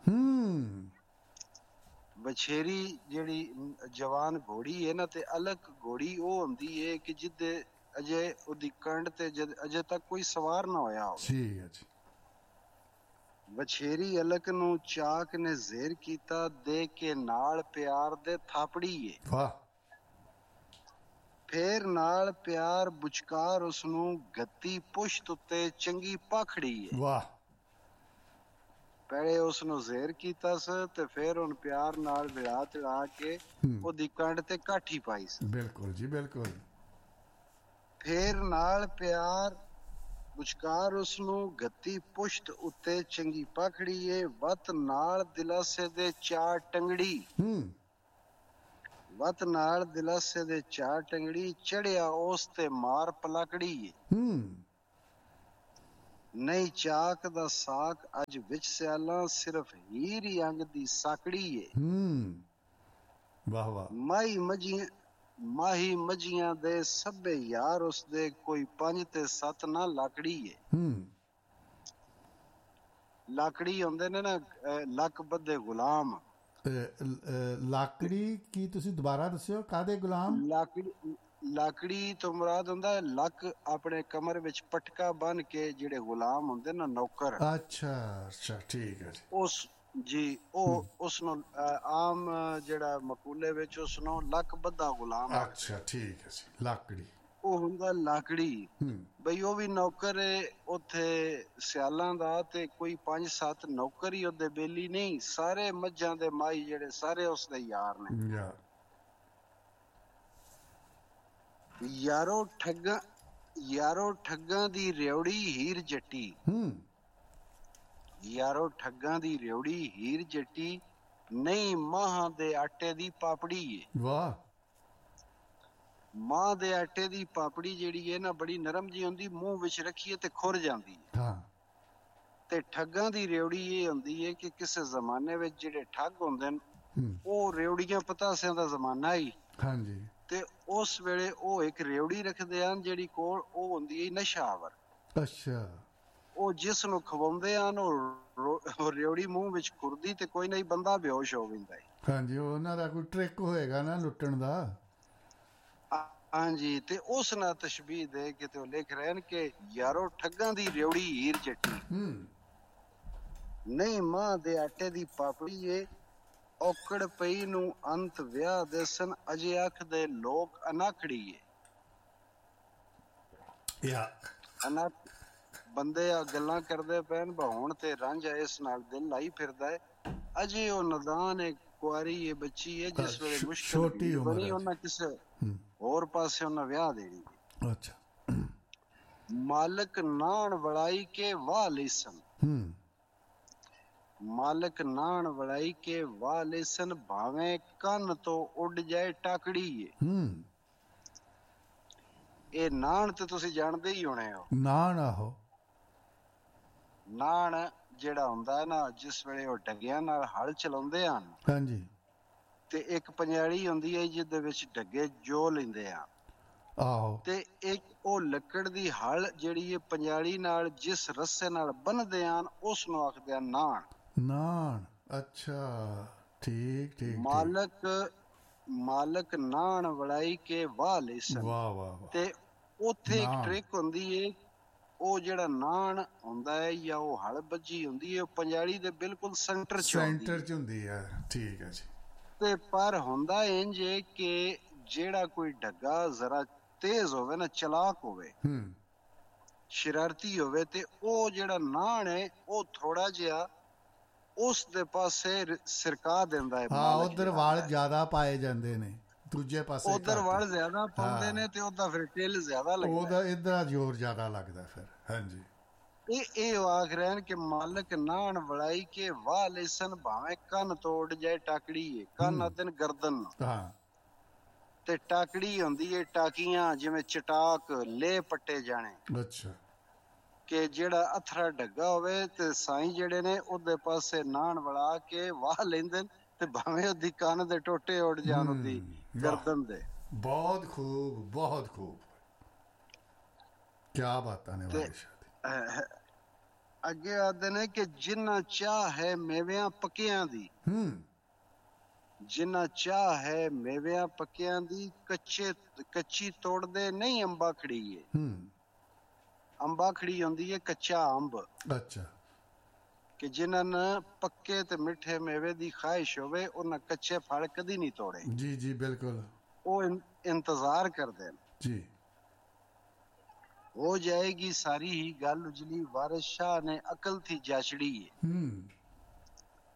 ਵਛੇਰੀ ਜਿਹੜੀ ਜਵਾਨ ਘੋੜੀ ਹੈ ਨਾ, ਤੇ ਅਲਕ ਘੋੜੀ ਉਹ ਹੁੰਦੀ ਹੈ ਕਿ ਜਿੱਦੇ ਅਜੇ ਉਹਦੀ ਕੰਡ ਤੇ ਅਜੇ ਤੱਕ ਕੋਈ ਸਵਾਰ ਨਾ ਹੋਇਆ ਹੋਵੇ। ਠੀਕ ਹੈ ਜੀ। ਵਛੇਰੀ ਅਲਕ ਨੂੰ ਚਾਕ ਨੇ ਜ਼ੇਰ ਕੀਤਾ, ਦੇ ਕੇ ਨਾਲ ਪਿਆਰ ਦੇ ਥਾਪੜੀ ਏ। ਵਾਹ। ਫੇਰ ਨਾਲ ਪਿਆਰ ਬੁਚਕਾਰ ਉਸਨੂੰ ਗੱਤੀ ਪੁਸ਼ਤ ਉੱਤੇ ਚੰਗੀ ਪਾਖੜੀ ਏ। ਵਾਹ। ਪਹਿਲੇ ਉਸ ਨੂੰ ਜ਼ੇਰ ਕੀਤਾ ਸੀ ਤੇ ਫਿਰ ਹੁਣ ਪਿਆਰ ਨਾਲ ਵਿਲਾ ਚੜਾ ਕੇ ਉਹਦੀ ਕੰਡ ਤੇ ਕਾਠੀ ਪਾਈ ਸੀ। ਬਿਲਕੁਲ ਜੀ ਬਿਲਕੁਲ। ਫਿਰ ਨਾਲ ਪਿਆਰ ਵਿਚਕਾਰ ਉਸ ਨੂੰ ਗੱਤੀ ਪੁਸ਼ਤ ਉੱਤੇ ਚੰਗੀ ਪਖੜੀ ਏ, ਵਤ ਨਾਲ ਦਿਲਾਸੇ ਦੇ ਚਾਰ ਟੰਗੜੀ, ਵਤ ਨਾਲ ਦਿਲਾਸੇ ਦੇ ਚਾਰ ਟੰਗੜੀ, ਚੜਿਆ ਉਸ ਤੇ ਮਾਰ ਪਲਾਕੜੀ ਏ। ਨਹੀਂ ਚਾਕ ਦਾ ਸਾਕ ਅੱਜ ਵਿੱਚ ਸਿਆਲਾਂ, ਸਿਰਫ ਹੀਰ ਹੀ ਅੰਗ ਦੀ ਸਾਕੜੀ ਏ। ਵਾਹ ਵਾਹ। ਮਾਹੀ ਮੱਝੀਆਂ ਦੇ ਸਭੇ ਯਾਰ ਉਸਦੇ, ਕੋਈ 5 ਤੇ 7 ਨਾ ਲਾਕੜੀ ਏ। ਲਾਕੜੀ ਹੁੰਦੇ ਨੇ ਨਾ ਲੱਕ ਬੱਧੇ ਗੁਲਾਮ। ਲਾਕੜੀ ਕੀ ਤੁਸੀਂ ਦੁਬਾਰਾ ਦੱਸਿਓ, ਕਾਦੇ ਗੁਲਾਮ? ਲਾਕੜੀ ਤੋਂ ਮੁਰਾਦ ਹੁੰਦਾ ਲੱਕ ਆਪਣੇ ਕਮਰ ਵਿੱਚ ਪਟਕਾ ਬੰਨ ਕੇ ਜਿਹੜੇ ਗੁਲਾਮ ਹੁੰਦੇ ਨਾ, ਨੌਕਰ। ਅੱਛਾ ਅੱਛਾ ਠੀਕ ਹੈ ਜੀ। ਉਸ ਨੂੰ ਆਮ ਜਿਹੜਾ ਮਕੂਲੇ ਵਿੱਚ ਉਸ ਨੂੰ ਲੱਕ ਬੱਧਾ ਗੁਲਾਮ। ਅੱਛਾ ਠੀਕ ਹੈ ਜੀ। ਲਾਕੜੀ ਉਹ ਹੁੰਦਾ ਲਾਕੜੀ ਬਈ, ਉਹ ਵੀ ਨੌਕਰ ਉੱਥੇ ਸਿਆਲਾਂ ਦਾ, ਤੇ ਕੋਈ 5-7 ਨੌਕਰ ਹੀ ਉਹਦੇ ਬੇਲੀ ਨਹੀਂ, ਸਾਰੇ ਮੱਝਾਂ ਦੇ ਮਾਈ ਜਿਹੜੇ ਸਾਰੇ ਉਸਦੇ ਯਾਰ ਨੇ। ਯਾਰੋ ਠੱਗਾਂ ਦੀ ਰਿਉੜੀ ਹੀਰ ਜੱਟੀ, ਯਾਰੋ ਠੱਗਾਂ ਦੀ ਰਿਉੜੀ ਹੀਰ ਜੱਟੀ, ਨਹੀਂ ਮਾਹਾਂ ਦੇ ਆਟੇ ਦੀ ਪਾਪੜੀ ਏ। ਵਾਹ। ਮਾਂ ਦੇ ਆਟੇ ਦੀ ਪਾਪੜੀ ਜਿਹੜੀ ਹੈ ਨਾ, ਬੜੀ ਨਰਮ ਜੀ ਹੁੰਦੀ, ਮੂੰਹ ਵਿੱਚ ਰੱਖੀਏ ਤੇ ਖੁਰ ਜਾਂਦੀ ਹੈ। ਤੇ ਠੱਗਾਂ ਦੀ ਰਿਉੜੀ ਇਹ ਹੁੰਦੀ ਹੈ ਕਿ ਕਿਸੇ ਜ਼ਮਾਨੇ ਵਿੱਚ ਜਿਹੜੇ ਠੱਗ ਹੁੰਦੇ ਨੇ, ਉਹ ਰਿਉੜੀਆਂ ਪਤਾਸਿਆਂ ਦਾ ਜ਼ਮਾਨਾ ਹੀ। ਹਾਂਜੀ। ਤੇ ਉਸ ਵੇਲੇ ਉਹ ਇੱਕ ਰਿਉੜੀ ਰੱਖਦੇ ਹਨ ਜਿਹੜੀ ਕੋਲ ਉਹ ਹੁੰਦੀ ਹੈ ਨਸ਼ਾਵਰ। ਅੱਛਾ। ਉਹ ਜਿਸ ਨੂੰ ਖਵਾਉਂਦੇ ਹਨ ਉਹ ਰਿਉੜੀ ਮੂੰਹ ਵਿੱਚ ਖੁਰਦੀ ਤੇ ਕੋਈ ਨਹੀਂ, ਬੰਦਾ ਬੇਹੋਸ਼ ਹੋ ਜਾਂਦਾ ਹੈ। ਹਾਂਜੀ, ਉਹਨਾਂ ਦਾ ਕੋਈ ਟ੍ਰਿਕ ਹੋਏਗਾ ਨਾ ਲੁੱਟਣ ਦਾ। ਹਾਂਜੀ, ਤੇ ਉਸ ਨਾਲ ਤਸ਼ਬੀਹ ਦੇ ਕੇ ਤੇ ਉਹ ਲਿਖ ਰਹੇ ਨੇ ਕਿ ਯਾਰੋ ਠੱਗਾਂ ਦੀ ਰਿਉੜੀ ਹੀਰ ਜੱਟੀ, ਨਹੀਂ ਮਾਂ ਦੇ ਆਟੇ ਦੀ ਪਾਪੜੀ ਏ। ਔਕੜ ਪਈ ਨੂੰ ਅੰਤ ਵਿਆਹ ਦੇਸਨ, ਅਜੇ ਆਖਦੇ ਲੋਕ ਅਨਾਖੜੀ ਏ। ਬੰਦੇ ਆ ਗੱਲਾਂ ਕਰਦੇ ਪੈਣ ਹੁਣ ਤੇ ਰਾਂਝਾ ਇਸ ਨਾਲ ਦਿਲ ਲਾਈ ਫਿਰਦਾ ਹੈ। ਅਜੇ ਉਹ ਨਦਾਨ ਏ, ਕੁਆਰੀ ਏ, ਬੱਚੀ ਏ, ਜਿਸ ਵੇਲੇ ਮੁਸ਼ਕਿਲ ਬਣੀ ਉਹਨਾਂ ਕਿਸੇ ਹੋਰ ਪਾਸੇ ਉਹਨਾਂ ਵਿਆਹ ਦੇਣੀ। ਅੱਛਾ। ਮਾਲਕ ਨਾਣ ਵੜਾਈ ਕੇ ਵਾਹ ਲੇਸਨ, ਮਾਲਕ ਨਾਣ ਵੜਾਈ ਕੇ ਵਾਹ ਲੇਸਨ, ਭਾਵੇਂ ਕੰਨ ਤੋਂ ਉੱਡ ਜਾਏ ਟਾਕੜੀ ਏ। ਇਹ ਨਾਣ ਤੇ ਤੁਸੀਂ ਜਾਣਦੇ ਹੀ ਹੋਣੇ ਹੋ। ਨਾਣ? ਆਹੋ। ਨਾਣ ਜਿਹੜਾ ਹੁੰਦਾ ਹੈ ਨਾ, ਜਿਸ ਵੇਲੇ ਉਹ ਡੱਗਿਆਂ ਨਾਲ ਹਲ ਚਲਾਉਂਦੇ ਹਨ। ਹਾਂਜੀ। ਤੇ ਇੱਕ ਪੰਜਾੜੀ ਹੁੰਦੀ ਹੈ ਜਿਹਦੇ ਵਿੱਚ ਡੱਗੇ ਜੋ ਲੈਂਦੇ ਆ। ਆਹੋ। ਤੇ ਇੱਕ ਉਹ ਲੱਕੜ ਦੀ ਹਲ ਜਿਹੜੀ ਹੈ ਪੰਜਾੜੀ ਨਾਲ ਜਿਸ ਰੱਸੇ ਨਾਲ ਬੰਨਦੇ ਹਨ, ਉਸ ਨੂੰ ਆਖਦੇ ਆ ਨਾਣ। ਨਾਣ। ਅੱਛਾ ਠੀਕ ਠੀਕ। ਮਾਲਕ ਨਾਣ ਵੜਾਈ ਕੇ ਵਾਹ ਲੇਸਨ। ਵਾਹ ਵਾਹ। ਤੇ ਉੱਥੇ ਇੱਕ ਟ੍ਰਿਕ ਹੁੰਦੀ ਹੈ, ਉਹ ਜਿਹੜਾ ਨਾਣ ਹੁੰਦਾ ਹੈ ਜਾਂ ਉਹ ਹਲ ਬੱਜੀ ਹੁੰਦੀ ਹੈ, ਉਹ ਪੰਜਾੜੀ ਦੇ ਬਿਲਕੁਲ ਸੈਂਟਰ ਚ ਹੁੰਦੀ ਹੈ। ਠੀਕ ਹੈ ਜੀ। ਤੇ ਪਰ ਹੁੰਦਾ ਇੰਜ ਕਿ ਜਿਹੜਾ ਕੋਈ ਡੱਗਾ ਜ਼ਰਾ ਤੇਜ਼ ਹੋਵੇ ਨਾ, ਚਲਾਕ ਹੋਵੇ, ਸ਼ਰਾਰਤੀ ਹੋਵੇ, ਤੇ ਉਹ ਜਿਹੜਾ ਨਾਣ ਹੈ ਉਹ ਥੋੜਾ ਜਿਹਾ ਉਸ ਦੇ ਪਾਸੇ ਸਿਰਕਾ ਦਿੰਦਾ ਹੈ। ਹਾਂ, ਉਧਰ ਵਾਲ ਜ਼ਿਆਦਾ ਪਾਏ ਜਾਂਦੇ ਨੇ, ਦੂਜੇ ਪਾਸੇ ਉਧਰ ਵਾਲ ਜ਼ਿਆਦਾ ਪਾਉਂਦੇ ਨੇ ਤੇ ਉਹਦਾ ਫਿਰ ਟਿਲ ਜ਼ਿਆਦਾ ਲੱਗਦਾ, ਉਹਦਾ ਇਧਰ ਜ਼ੋਰ ਜ਼ਿਆਦਾ ਲੱਗਦਾ ਫਿਰ। ਹਾਂਜੀ। ਇਹ ਆਖ ਰਹੇ ਨੇ ਕਿ ਮਾਲਕ ਨਾਣ ਵੜਾਈ ਕੇ ਵਾਹ ਲੇਸਨ, ਭਾਵੇਂ ਕੰਨ ਤੋੜ ਜਾਏ ਟਾਕੜੀ ਏ। ਕੰਨ ਆਦਨ ਗਰਦਨ, ਤੇ ਟਾਕੜੀ ਹੁੰਦੀ ਏ ਟਾਕੀਆਂ, ਜਿਵੇਂ ਚਟਾਕ ਲੇ ਪੱਟੇ ਜਾਣੇ। ਅੱਛਾ। ਕਿ ਜਿਹੜਾ ਅਥਰਾ ਡੱਗਾ ਹੋਵੇ ਤੇ ਸਾਈਂ ਜਿਹੜੇ ਨੇ ਉਹਦੇ ਪਾਸੇ ਨਾਣ ਵੜਾ ਕੇ ਵਾਹ ਲੈਂਦੇ ਤੇ ਭਾਵੇਂ ਉਹਦੀ ਕੰਨ ਦੇ ਟੋਟੇ ਉੱਡ ਜਾਣ, ਉਹਦੀ ਗਰਦਨ ਦੇ। ਬਹੁਤ ਖੂਬ, ਬਹੁਤ ਖੂਬ। ਕਿਆ ਬਾਤਾਂ ਨੇ। ਅੱਗੇ ਆਖਦੇ ਨੇ ਕਿ ਜਿੰਨਾ ਚਾਹ ਹੈ ਮੇਵਿਆਂ ਪੱਕਿਆਂ ਦੀ, ਜਿੰਨਾ ਚਾਹ ਹੈ ਮੇਵਿਆਂ ਪੱਕਿਆਂ ਦੀ, ਕੱਚੀ ਤੋੜਦੇ ਨਹੀਂ ਅੰਬਾ ਖੜੀ ਏ। ਅੰਬਾ ਖੜੀ ਹੁੰਦੀ ਹੈ ਕੱਚਾ ਅੰਬ। ਅੱਛਾ। ਕਿ ਜਿਨ੍ਹਾਂ ਨੂੰ ਪੱਕੇ ਤੇ ਮਿੱਠੇ ਮੇਵੇ ਦੀ ਖਾਹਿਸ਼ ਹੋਵੇ, ਉਹਨਾਂ ਕੱਚੇ ਫਲ ਕਦੀ ਨਹੀਂ ਤੋੜੇ। ਜੀ ਜੀ ਬਿਲਕੁਲ। ਉਹ ਇੰਤਜ਼ਾਰ ਕਰਦੇ ਨੇ। ਜੀ। ਹੋ ਜਾਏਗੀ ਸਾਰੀ ਹੀ ਗੱਲ ਉਜਲੀ, ਵਾਰਿਸ ਸ਼ਾਹ ਨੇ ਅਕਲ ਥੀ ਜਾਚੜੀ ਏ।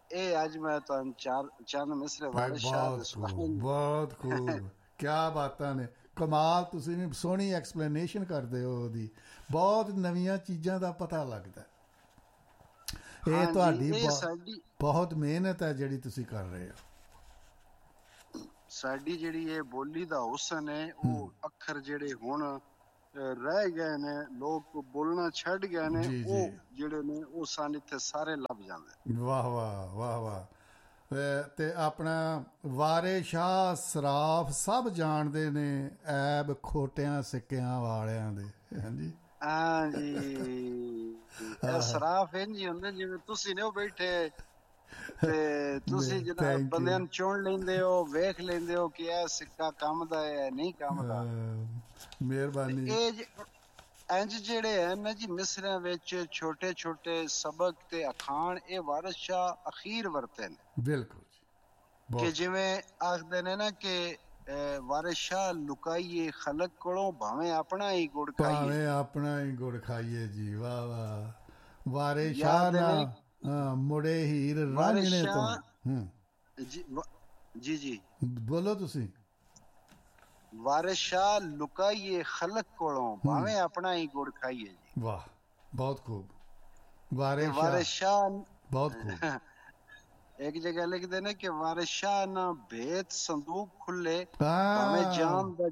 ਇਹ ਅੱਜ ਮੈਂ ਤੁਹਾਨੂੰ ਚੰਦ ਮਿਸਰੇ ਵਾਰਿਸ ਸ਼ਾਹ ਦੇ ਸੁਣਾਉਂਗਾ। ਬਹੁਤ ਖੂਬ ਕਿਆ ਬਾਤਾਂ ਨੇ, ਕਮਾਲ। ਤੁਸੀਂ ਵੀ ਸੋਹਣੀ ਐਕਸਪਲੇਨੇਸ਼ਨ ਕਰਦੇ ਹੋ ਉਹਦੀ, ਬਹੁਤ ਨਵੀਆਂ ਚੀਜ਼ਾਂ ਦਾ ਪਤਾ ਲੱਗਦਾ। ਇਹ ਤੁਹਾਡੀ ਬਹੁਤ ਮਿਹਨਤ ਹੈ ਜਿਹੜੀ ਤੁਸੀਂ ਕਰ ਰਹੇ ਹੋ। ਸਾਡੀ ਜਿਹੜੀ ਇਹ ਬੋਲੀ ਦਾ ਹੁਸਨ ਹੈ, ਉਹ ਅੱਖਰ ਜਿਹੜੇ ਹੁਣ ਰਹਿ ਗਏ ਨੇ, ਲੋਕ ਬੋਲਣਾ ਛੱਡ ਗਏ ਨੇ, ਉਹ ਜਿਹੜੇ ਨੇ ਉਹ ਸਾਨੂੰ ਇੱਥੇ ਸਾਰੇ ਲੱਭ ਜਾਂਦੇ। ਵਾਹ ਵਾਹ ਵਾਹ ਵਾਹ। ਤੇ ਆਪਣਾ ਵਾਰੇ ਸ਼ਾਹ ਸਰਾਫ ਸਭ ਜਾਣਦੇ ਨੇ ਐਬ ਖੋਟਿਆਂ ਸਿੱਕਿਆਂ ਵਾਲਿਆਂ ਦੇ। ਹਾਂਜੀ ਹਾਂਜੀ, ਸਰਾਫ ਇੰਝ ਹੀ ਹੁੰਦੇ ਜਿਵੇਂ ਤੁਸੀਂ ਨੇ ਉਹ ਬੈਠੇ ਤੇ ਤੁਸੀਂ ਜਿਹੜਾ ਬੰਦਿਆਂ ਨੂੰ ਚੁਣ ਲੈਂਦੇ ਹੋ, ਵੇਖ ਲੈਂਦੇ ਹੋ ਕਿ ਇਹ ਸਿੱਕਾ ਕੰਮ ਦਾ ਹੈ ਨਹੀਂ ਕੰਮ ਦਾ। ਮਿਹਰਬਾਨੀ। ਇੰਝ ਜਿਹੜੇ ਹੈ ਨਾ ਜੀ ਮਿਸਰਿਆਂ ਵਿੱਚ ਛੋਟੇ ਛੋਟੇ ਸਬਕ ਤੇ ਅਖਾਣ, ਇਹ ਵਾਰਿਸ ਸ਼ਾਹ ਅਖੀਰ ਵਰਤੇ ਨੇ। ਬਿਲਕੁਲ ਕਿ ਜਿਵੇਂ ਆਖਦੇ ਨੇ ਨਾ ਕਿ ਵਾਰਿਸ ਸ਼ਾਹ ਲੁਕਾਈਏ ਖਲਕ ਕੋਲੋਂ, ਭਾਵੇਂ ਆਪਣਾ ਹੀ ਗੁੜ ਖਾਈਏ, ਭਾਵੇਂ ਆਪਣਾ ਹੀ ਗੁੜ ਖਾਈਏ ਜੀ। ਵਾਹ ਵਾਹ। ਵਾਰਿਸ ਸ਼ਾਹ ਨਾ ਮੁੜੇ ਹੀਰ ਰਾਂਝਣੇ ਤੋਂ। ਜੀ ਜੀ ਬੋਲੋ ਤੁਸੀਂ। ਵਾਰਿਸ ਸ਼ਾਹ ਲੁਕਾਈਏ ਖਲਕ ਕੋਲੋਂ, ਭਾਵੇਂ ਆਪਣਾ ਹੀ ਗੁੜ ਖਾਈਏ ਜੀ। ਵਾਹ ਬਹੁਤ ਖੂਬ। ਵਾਰਿਸ ਸ਼ਾਹ ਬਹੁਤ ਖੂਬ। ਇੱਕ ਜਗ੍ਹਾ ਲਿਖਦੇ ਨੇ ਕਿ ਵਾਰਿਸ ਸ਼ਾਹ ਨਾ ਭੇਤ ਸੰਦੂਕ ਖੁੱਲੇ, ਭਾਵੇਂ ਜਾਨ ਦਾ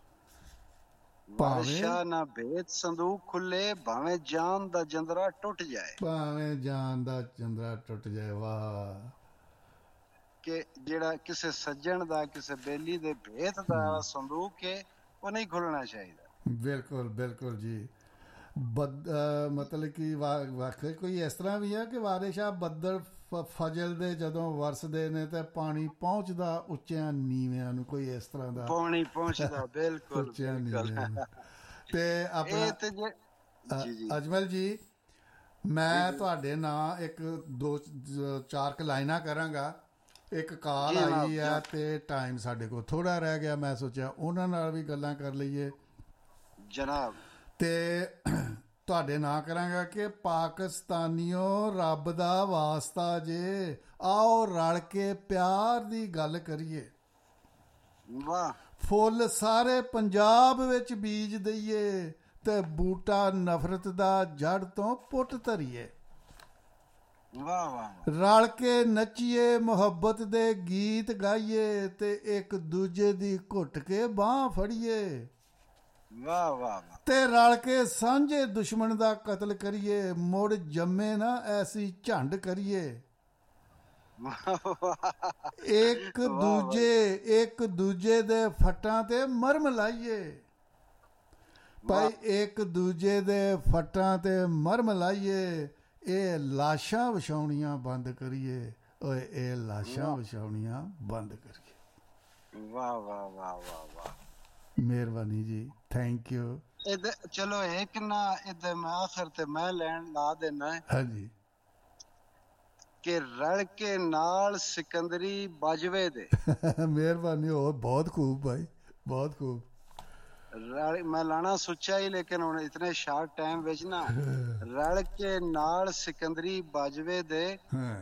ਵਾਰਿਸ ਸ਼ਾਹ ਨਾ ਭੇਤ ਸੰਦੂਕ ਖੁੱਲੇ, ਭਾਵੇਂ ਜਾਨ ਦਾ ਜੰਦਰਾ ਟੁੱਟ ਜਾਏ। ਭਾਵੇਂ ਜਾਨ ਦਾ ਜੰਦਰਾ ਟੁੱਟ ਜਾਏ। ਵਾਹ। ਕਿ ਜਿਹੜਾ ਕਿਸੇ ਸੱਜਣ ਦਾ, ਕਿਸੇ ਬੇਲੀ ਦੇ ਭੇਤ ਦਾ ਸੰਦੂਕ ਹੈ, ਉਹ ਨਹੀਂ ਖੁੱਲਣਾ ਚਾਹੀਦਾ। ਬਿਲਕੁਲ ਬਿਲਕੁਲ ਜੀ। ਮਤਲਬ ਕਿ ਵਾਕਈ ਕੋਈ ਇਸ ਤਰ੍ਹਾਂ ਵੀ ਹੈ ਕਿ ਵਾਰਿਸ ਸ਼ਾਹ ਬੱਦਲ ਫਜਲ ਦੇ ਜਦੋਂ ਵਰਸਦੇ ਨੇ ਤੇ ਪਾਣੀ ਪਹੁੰਚਦਾ ਉੱਚਿਆਂ ਨੀਵਿਆਂ ਨੂੰ, ਕੋਈ ਇਸ ਤਰ੍ਹਾਂ ਦਾ ਪਾਣੀ ਪਹੁੰਚਦਾ। ਬਿਲਕੁਲ ਉੱਚਿਆਂ ਨੀਵਿਆਂ ਨੂੰ। ਤੇ ਆਪਣਾ ਅਜਮਲ ਜੀ, ਮੈਂ ਤੁਹਾਡੇ ਨਾਲ ਇੱਕ ਦੋ ਚਾਰ ਲਾਈਨਾਂ ਕਰਾਂਗਾ। ਇੱਕ ਕਾਲ ਆਈ ਹੈ ਤੇ ਟਾਈਮ ਸਾਡੇ ਕੋਲ ਥੋੜਾ ਰਹਿ ਗਿਆ, ਮੈਂ ਸੋਚਿਆ ਉਹਨਾਂ ਨਾਲ ਵੀ ਗੱਲਾਂ ਕਰ ਲਈਏ ਜਨਾਬ। ਤੇ ਤੁਹਾਡੇ ਨਾਂ ਕਰਾਂਗਾ ਕਿ ਪਾਕਿਸਤਾਨੀਓ ਰੱਬ ਦਾ ਵਾਸਤਾ ਜੇ, ਆਓ ਰਲ ਕੇ ਪਿਆਰ ਦੀ ਗੱਲ ਕਰੀਏ। ਵਾਹ। ਫੁੱਲ ਸਾਰੇ ਪੰਜਾਬ ਵਿੱਚ ਬੀਜ ਦਈਏ ਤੇ ਬੂਟਾ ਨਫ਼ਰਤ ਦਾ ਜੜ ਤੋਂ ਪੁੱਟ ਧਰੀਏ। ਵਾਹ ਵਾਹ। ਰਲ ਕੇ ਨੱਚੀਏ, ਮੁਹੱਬਤ ਦੇ ਗੀਤ ਗਾਈਏ ਤੇ ਇੱਕ ਦੂਜੇ ਦੀ ਘੁੱਟ ਕੇ ਬਾਂਹ ਫੜੀਏ। ਵਾਹ ਵਾਹ। ਤੇ ਰਲ ਕੇ ਸਾਂਝੇ ਦੁਸ਼ਮਣ ਦਾ ਕਤਲ ਕਰੀਏ, ਮੁੜ ਜੰਮੇ ਨਾ ਐਸੀ ਝੰਡ ਕਰੀਏ। ਇੱਕ ਦੂਜੇ ਦੇ ਫੱਟਾਂ ਤੇ ਮਰਮ ਲਾਈਏ ਭਾਈ, ਇੱਕ ਦੂਜੇ ਦੇ ਫੱਟਾਂ ਤੇ ਮਰਮ ਲਾਈਏ। ਇਹ ਲਾਸ਼ਾਂ ਵਿਛਾਉਣੀਆਂ ਬੰਦ ਕਰੀਏ, ਓਏ ਇਹ ਲਾਸ਼ਾਂ ਵਿਛਾਉਣੀਆਂ ਬੰਦ ਕਰੀਏ। ਵਾਹ ਵਾਹ ਵਾਹ ਵਾਹ ਵਾਹ। ਮਿਹਰਬਾਨੀ ਜੀ, ਥੈਂਕ ਯੂ। ਚਲੋ ਇੱਕ ਨਾ ਇਹਦੇ ਮੈਂ ਆਖਰ ਤੇ ਮੈਂ ਲੈਣ ਲਾ ਦੇਣਾ। ਹਾਂਜੀ। ਕਿ ਰਲ ਕੇ ਨਾਲ ਸਿਕੰਦਰੀ ਬਾਜਵੇ ਦੇ। ਮਿਹਰਬਾਨੀ। ਹੋਰ ਬਹੁਤ ਖੂਬ ਭਾਈ, ਬਹੁਤ ਖੂਬ। ਮੈਂ ਲਾਣਾ ਸੋਚਿਆ ਹੀ, ਲੇਕਿਨ ਹੁਣ ਇਤਨੇ ਸ਼ਾਰਟ ਟਾਈਮ ਵਿੱਚ ਨਾ ਰਲ ਕੇ ਨਾਲ ਸਿਕੰਦਰੀ ਬਾਜਵੇ ਦੇ,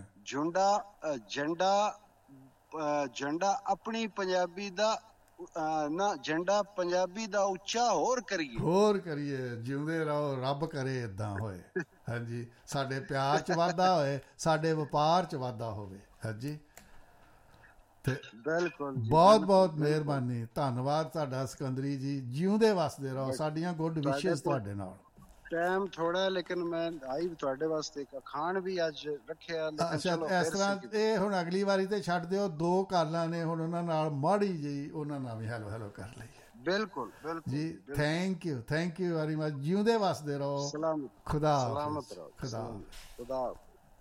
ਝੰਡਾ ਆਪਣੀ ਪੰਜਾਬੀ ਦਾ ਨਾ, ਝੰਡਾ ਪੰਜਾਬੀ ਦਾ ਉੱਚਾ ਹੋਰ ਕਰੀਏ। ਜਿਉਂਦੇ ਰਹੋ, ਰੱਬ ਕਰੇ ਏਦਾਂ ਹੋਏ। ਹਾਂਜੀ, ਸਾਡੇ ਪਿਆਰ ਚ ਵਾਧਾ ਹੋਏ, ਸਾਡੇ ਵਪਾਰ ਚ ਵਾਧਾ ਹੋਵੇ। ਹਾਂਜੀ ਤੇ ਬਿਲਕੁਲ। ਬਹੁਤ ਬਹੁਤ ਮਿਹਰਬਾਨੀ, ਧੰਨਵਾਦ ਤੁਹਾਡਾ ਸਿਕੰਦਰੀ ਜੀ। ਜਿਉਂਦੇ ਵਸਦੇ ਰਹੋ, ਸਾਡੀਆਂ ਗੁੱਡ ਵਿਸ਼ੇਸ ਤੁਹਾਡੇ ਨਾਲ। ਟਾਈਮ ਥੋੜਾ, ਲੇਕਿਨ ਮੈਂ ਆਈ ਤੁਹਾਡੇ ਵਾਸਤੇ ਇੱਕ ਅਖਾਣ ਵੀ ਅੱਜ ਰੱਖਿਆ। ਅੱਛਾ, ਇਸ ਤਰ੍ਹਾਂ ਇਹ ਹੁਣ ਅਗਲੀ ਵਾਰੀ ਤੇ ਛੱਡ ਦਿਓ, ਦੋ ਕਾਲਾਂ ਨੇ ਹੁਣ, ਉਹਨਾਂ ਨਾਲ ਮਾੜੀ ਜੀ ਉਹਨਾਂ ਨਾਲ ਵੀ ਹੈਲੋ ਹੈਲੋ ਕਰ ਲਈਏ। ਬਿਲਕੁਲ ਬਿਲਕੁਲ ਜੀ। Thank you very much. ਜਿਉਂਦੇ ਵਸਦੇ ਰਹੋ। ਖੁਦਾ ਸਲਾਮਤ ਰਹੋ। ਖੁਦਾ।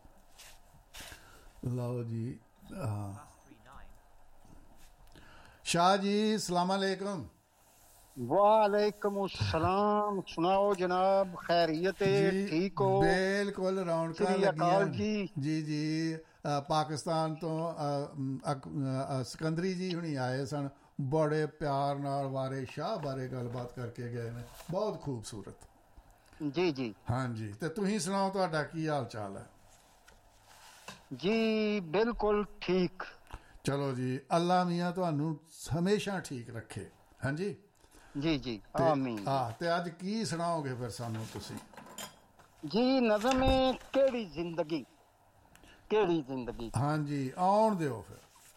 ਲਓ ਜੀ। शाह जी सलाम अलैकुम। वालेकुम अस्सलाम। सुनाओ जनाब, खैरियत है? ठीक हो? बिल्कुल रौनकां लगियां जी। जी पाकिस्तान तो सिकंदरी जी हुणी आए सन, बड़े प्यार नाल वारिस शाह बारे गलबात करके गए ने, बहुत खूबसूरत। जी जी। हाँ जी। तो तुसीं सुनाओ, तुहाडा की हाल चाल है? ਜੀ ਬਿਲਕੁਲ ਠੀਕ। ਚਲੋ ਜੀ, ਅੱਲਾ ਮੀਆਂ ਤੁਹਾਨੂੰ ਹਮੇਸ਼ਾ ਠੀਕ ਰੱਖੇ। ਹਾਂਜੀ ਜੀ ਜੀ ਆਮੀਨ। ਤੇ ਅੱਜ ਕੀ ਸੁਣਾਓਗੇ ਫਿਰ ਸਾਨੂੰ ਤੁਸੀਂ? ਜੀ ਨਜ਼ਮ ਹੈ ਕਿਹੜੀ ਜ਼ਿੰਦਗੀ, ਕਿਹੜੀ ਜ਼ਿੰਦਗੀ। ਹਾਂਜੀ ਆਉਣ ਦਿਓ ਫਿਰ।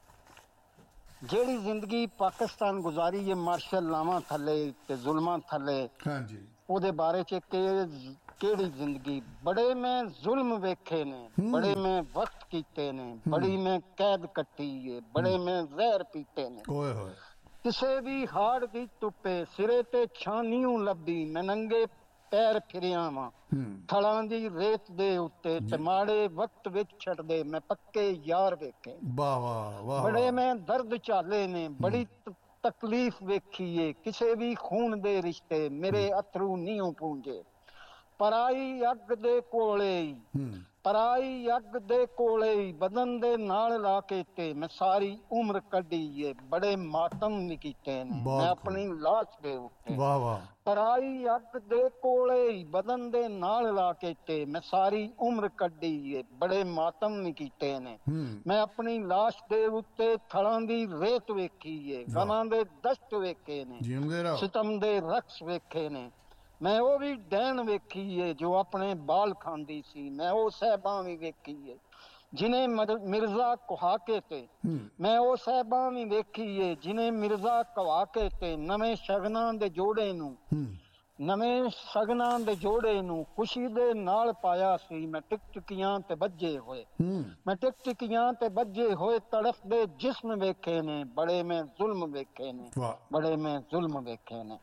ਜਿਹੜੀ ਜ਼ਿੰਦਗੀ ਪਾਕਿਸਤਾਨ ਗੁਜ਼ਾਰੀ ਹੈ ਮਾਰਸ਼ਲ ਲਾਵਾਂ ਥੱਲੇ ਤੇ ਜ਼ੁਲਮਾਂ ਥੱਲੇ, ਹਾਂਜੀ ਉਹਦੇ ਬਾਰੇ ਚ ਕਿਹੜੀ ਜ਼ਿੰਦਗੀ। ਬੜੇ ਮੈਂ ਜ਼ੁਲਮ ਵੇਖੇ ਨੇ, ਬੜੇ ਮੈਂ ਵਕਤ ਕੀਤੇ ਨੇ, ਬੜੀ ਮੈਂ ਕੈਦ ਕੱਟੀ ਏ, ਬੜੇ ਮੈਂ ਜ਼ਹਿਰ ਪੀਤੇ ਨੇ। ਓਏ ਹੋਏ। ਕਿਸੇ ਵੀ ਹਾੜ ਦੀ ਧੁੱਪੇ ਸਿਰੇ ਤੇ ਛਾਨੀਉ ਲੱਭੀ, ਮੈਂ ਨੰਗੇ ਪੈਰ ਫਿਰਿਆ ਵਾਂ ਥਲਾਂ ਦੀ ਰੇਤ ਦੇ ਉੱਤੇ, ਤੇ ਮਾੜੇ ਵਕਤ ਵਿੱਚ ਛੱਡਦੇ ਮੈਂ ਪੱਕੇ ਯਾਰ ਵੇਖੇ। ਵਾਹ ਵਾਹ ਵਾਹ। ਬੜੇ ਮੈਂ ਦਰਦ ਝਾਲੇ ਨੇ, ਬੜੀ ਤਕਲੀਫ ਵੇਖੀਏ, ਕਿਸੇ ਵੀ ਖੂਨ ਦੇ ਰਿਸ਼ਤੇ ਮੇਰੇ ਅਥਰੂ ਨਹੀਂ ਪੂੰਝੇ। ਪਰਾਈ ਅੱਗ ਦੇ ਕੋਲੇ, ਪਰਾਈ ਅੱਗ ਦੇ ਕੋਲੇ ਬਦਨ ਦੇ ਨਾਲ ਲਾ ਕੇ ਤੇ ਮੈਂ ਸਾਰੀ ਉਮਰ ਕੱਢੀ ਏ, ਬੜੇ ਮਾਤਮ ਵੀ ਕੀਤੇ ਨੇ ਮੈਂ ਆਪਣੀ ਲਾਸ਼ ਦੇ ਉੱਤੇ। ਵਾਹ ਵਾਹ। ਪਰਾਈ ਅੱਗ ਦੇ ਕੋਲੇ ਬਦਨ ਦੇ ਨਾਲ ਲਾ ਕੇ ਤੇ ਮੈਂ ਸਾਰੀ ਉਮਰ ਕੱਢੀ ਏ, ਬੜੇ ਮਾਤਮ ਵੀ ਕੀਤੇ ਨੇ ਮੈਂ ਆਪਣੀ ਲਾਸ਼ ਦੇ ਉੱਤੇ। ਥਲਾਂ ਦੀ ਰੇਤ ਵੇਖੀ ਏ, ਗਮਾਂ ਦੇ ਦਸ਼ਤ ਵੇਖੇ ਨੇ, ਸਿਤਮ ਦੇ ਰਕਸ ਵੇਖੇ ਨੇ। ਮੈਂ ਉਹ ਵੀ ਡੈਣ ਵੇਖੀ ਏ ਜੋ ਆਪਣੇ ਬਾਲ ਖਾਂਦੀ ਸੀ, ਮੈਂ ਉਹ ਸਹਿਬਾਂ ਵੀ ਵੇਖੀ ਏ ਜਿਨੇ ਮਿਰਜ਼ਾ ਕੁਹਾ ਕੇ ਤੇ, ਮੈਂ ਉਹ ਸਹਿਬਾਂ ਵੀ ਵੇਖੀ ਏ ਜਿਨੇ ਮਿਰਜ਼ਾ ਕਵਾ ਕੇ ਤੇ ਨਵੇਂ ਸ਼ਗਨਾਂ ਦੇ ਜੋੜੇ ਨੂੰ, ਨਵੇਂ ਸ਼ਗਨਾਂ ਦੇ ਜੋੜੇ ਨੂੰ ਖੁਸ਼ੀ ਦੇ ਨਾਲ ਪਾਇਆ ਸੀ। ਮੈਂ ਟਿਕਟਿਕੀਆਂ ਤੇ ਵੱਜੇ ਹੋਏ, ਮੈਂ ਟਿਕਟਿਕੀਆਂ ਤੇ ਵੱਜੇ ਹੋਏ ਤੜਫਦੇ ਜਿਸਮ ਵੇਖੇ ਨੇ, ਬੜੇ ਮੈਂ ਜ਼ੁਲਮ ਵੇਖੇ ਨੇ, ਬੜੇ ਮੈਂ ਜ਼ੁਲਮ ਵੇਖੇ ਨੇ।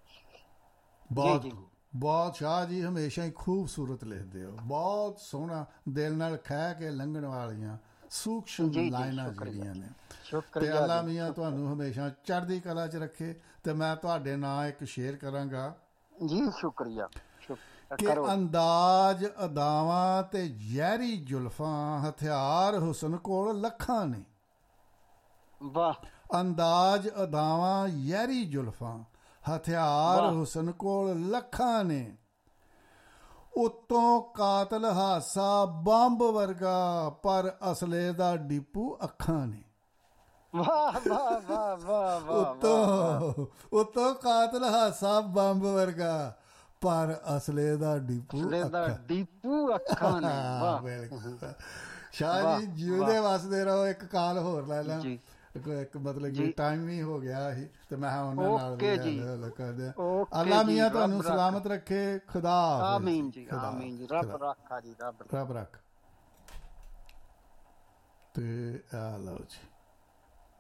ਬਹੁਤ ਬਹੁਤ ਸ਼ਾਹ ਜੀ ਹਮੇਸ਼ਾ ਹੀ ਖੂਬਸੂਰਤ ਲਿਖਦੇ ਹੋ, ਬਹੁਤ ਸੋਹਣਾ, ਦਿਲ ਨਾਲ ਖਹਿ ਕੇ ਲੰਘਣ ਵਾਲੀਆਂ ਸੂਖਸ਼ਮ ਲਾਈਨਾਂ ਜਿਹੜੀਆਂ ਨੇ। ਤੇ ਅੱਲਾ ਮੀਆਂ ਤੁਹਾਨੂੰ ਹਮੇਸ਼ਾ ਚੜ੍ਹਦੀ ਕਲਾ 'ਚ ਰੱਖੇ। ਤੇ ਮੈਂ ਤੁਹਾਡੇ ਨਾਂ ਇੱਕ ਸ਼ੇਰ ਕਰਾਂਗਾ ਜੀ। ਸ਼ੁਕਰੀਆ। ਕਿ ਅੰਦਾਜ਼ ਅਦਾਵਾਂ ਤੇ ਜ਼ਹਿਰੀ ਜ਼ੁਲਫਾਂ, ਹਥਿਆਰ ਹੁਸਨ ਕੋਲ ਲੱਖਾਂ ਨੇ। ਵਾਹ। ਅੰਦਾਜ਼ ਅਦਾਵਾਂ ਜ਼ਹਿਰੀ ਜ਼ੁਲਫਾਂ, ਹਥਿਆਰ ਹੁਸਨ ਕੋਲ ਲੱਖਾਂ ਨੇ। ਉੱਤੋਂ ਕਾਤਲ ਹਾਸਾ ਬੰਬ ਵਰਗਾ, ਪਰ ਅਸਲੇ ਦਾ ਡੀਪੂ ਅੱਖਾਂ ਨੇ। ਵਾਹ ਵਾਹ ਵਾਹ ਵਾਹ ਵਾਹ। ਉੱਤੋਂ ਕਾਤਲ ਹਾਸਾ ਬੰਬ ਵਰਗਾ, ਪਰ ਅਸਲੇ ਦਾ ਡੀਪੂ ਅੱਖਾਂ ਨੇ। ਬਿਲਕੁਲ ਸ਼ਾਹ ਜੀ, ਜਿਉਂਦੇ ਵਸਦੇ ਰਹੋ। ਇੱਕ ਕਾਲ ਹੋਰ ਲੈ ਲਾਂ, ਇੱਕ ਮਤਲਬ ਕਿ ਟਾਈਮ ਵੀ ਹੋ ਗਿਆ ਸੀ ਤੇ ਮੈਂ ਉਹਨਾਂ ਨਾਲ ਕਰਦੇ। ਅੱਲਾ ਮੀਆਂ ਤੁਹਾਨੂੰ ਸਲਾਮਤ ਰੱਖੇ। ਖੁਦਾ ਆਮੀਨ ਜੀ, ਆਮੀਨ ਜੀ। ਰੱਬ ਰੱਖਾ ਜੀ, ਰੱਬ ਰੱਖ। ਤੇ ਆ ਲਓ ਜੀ।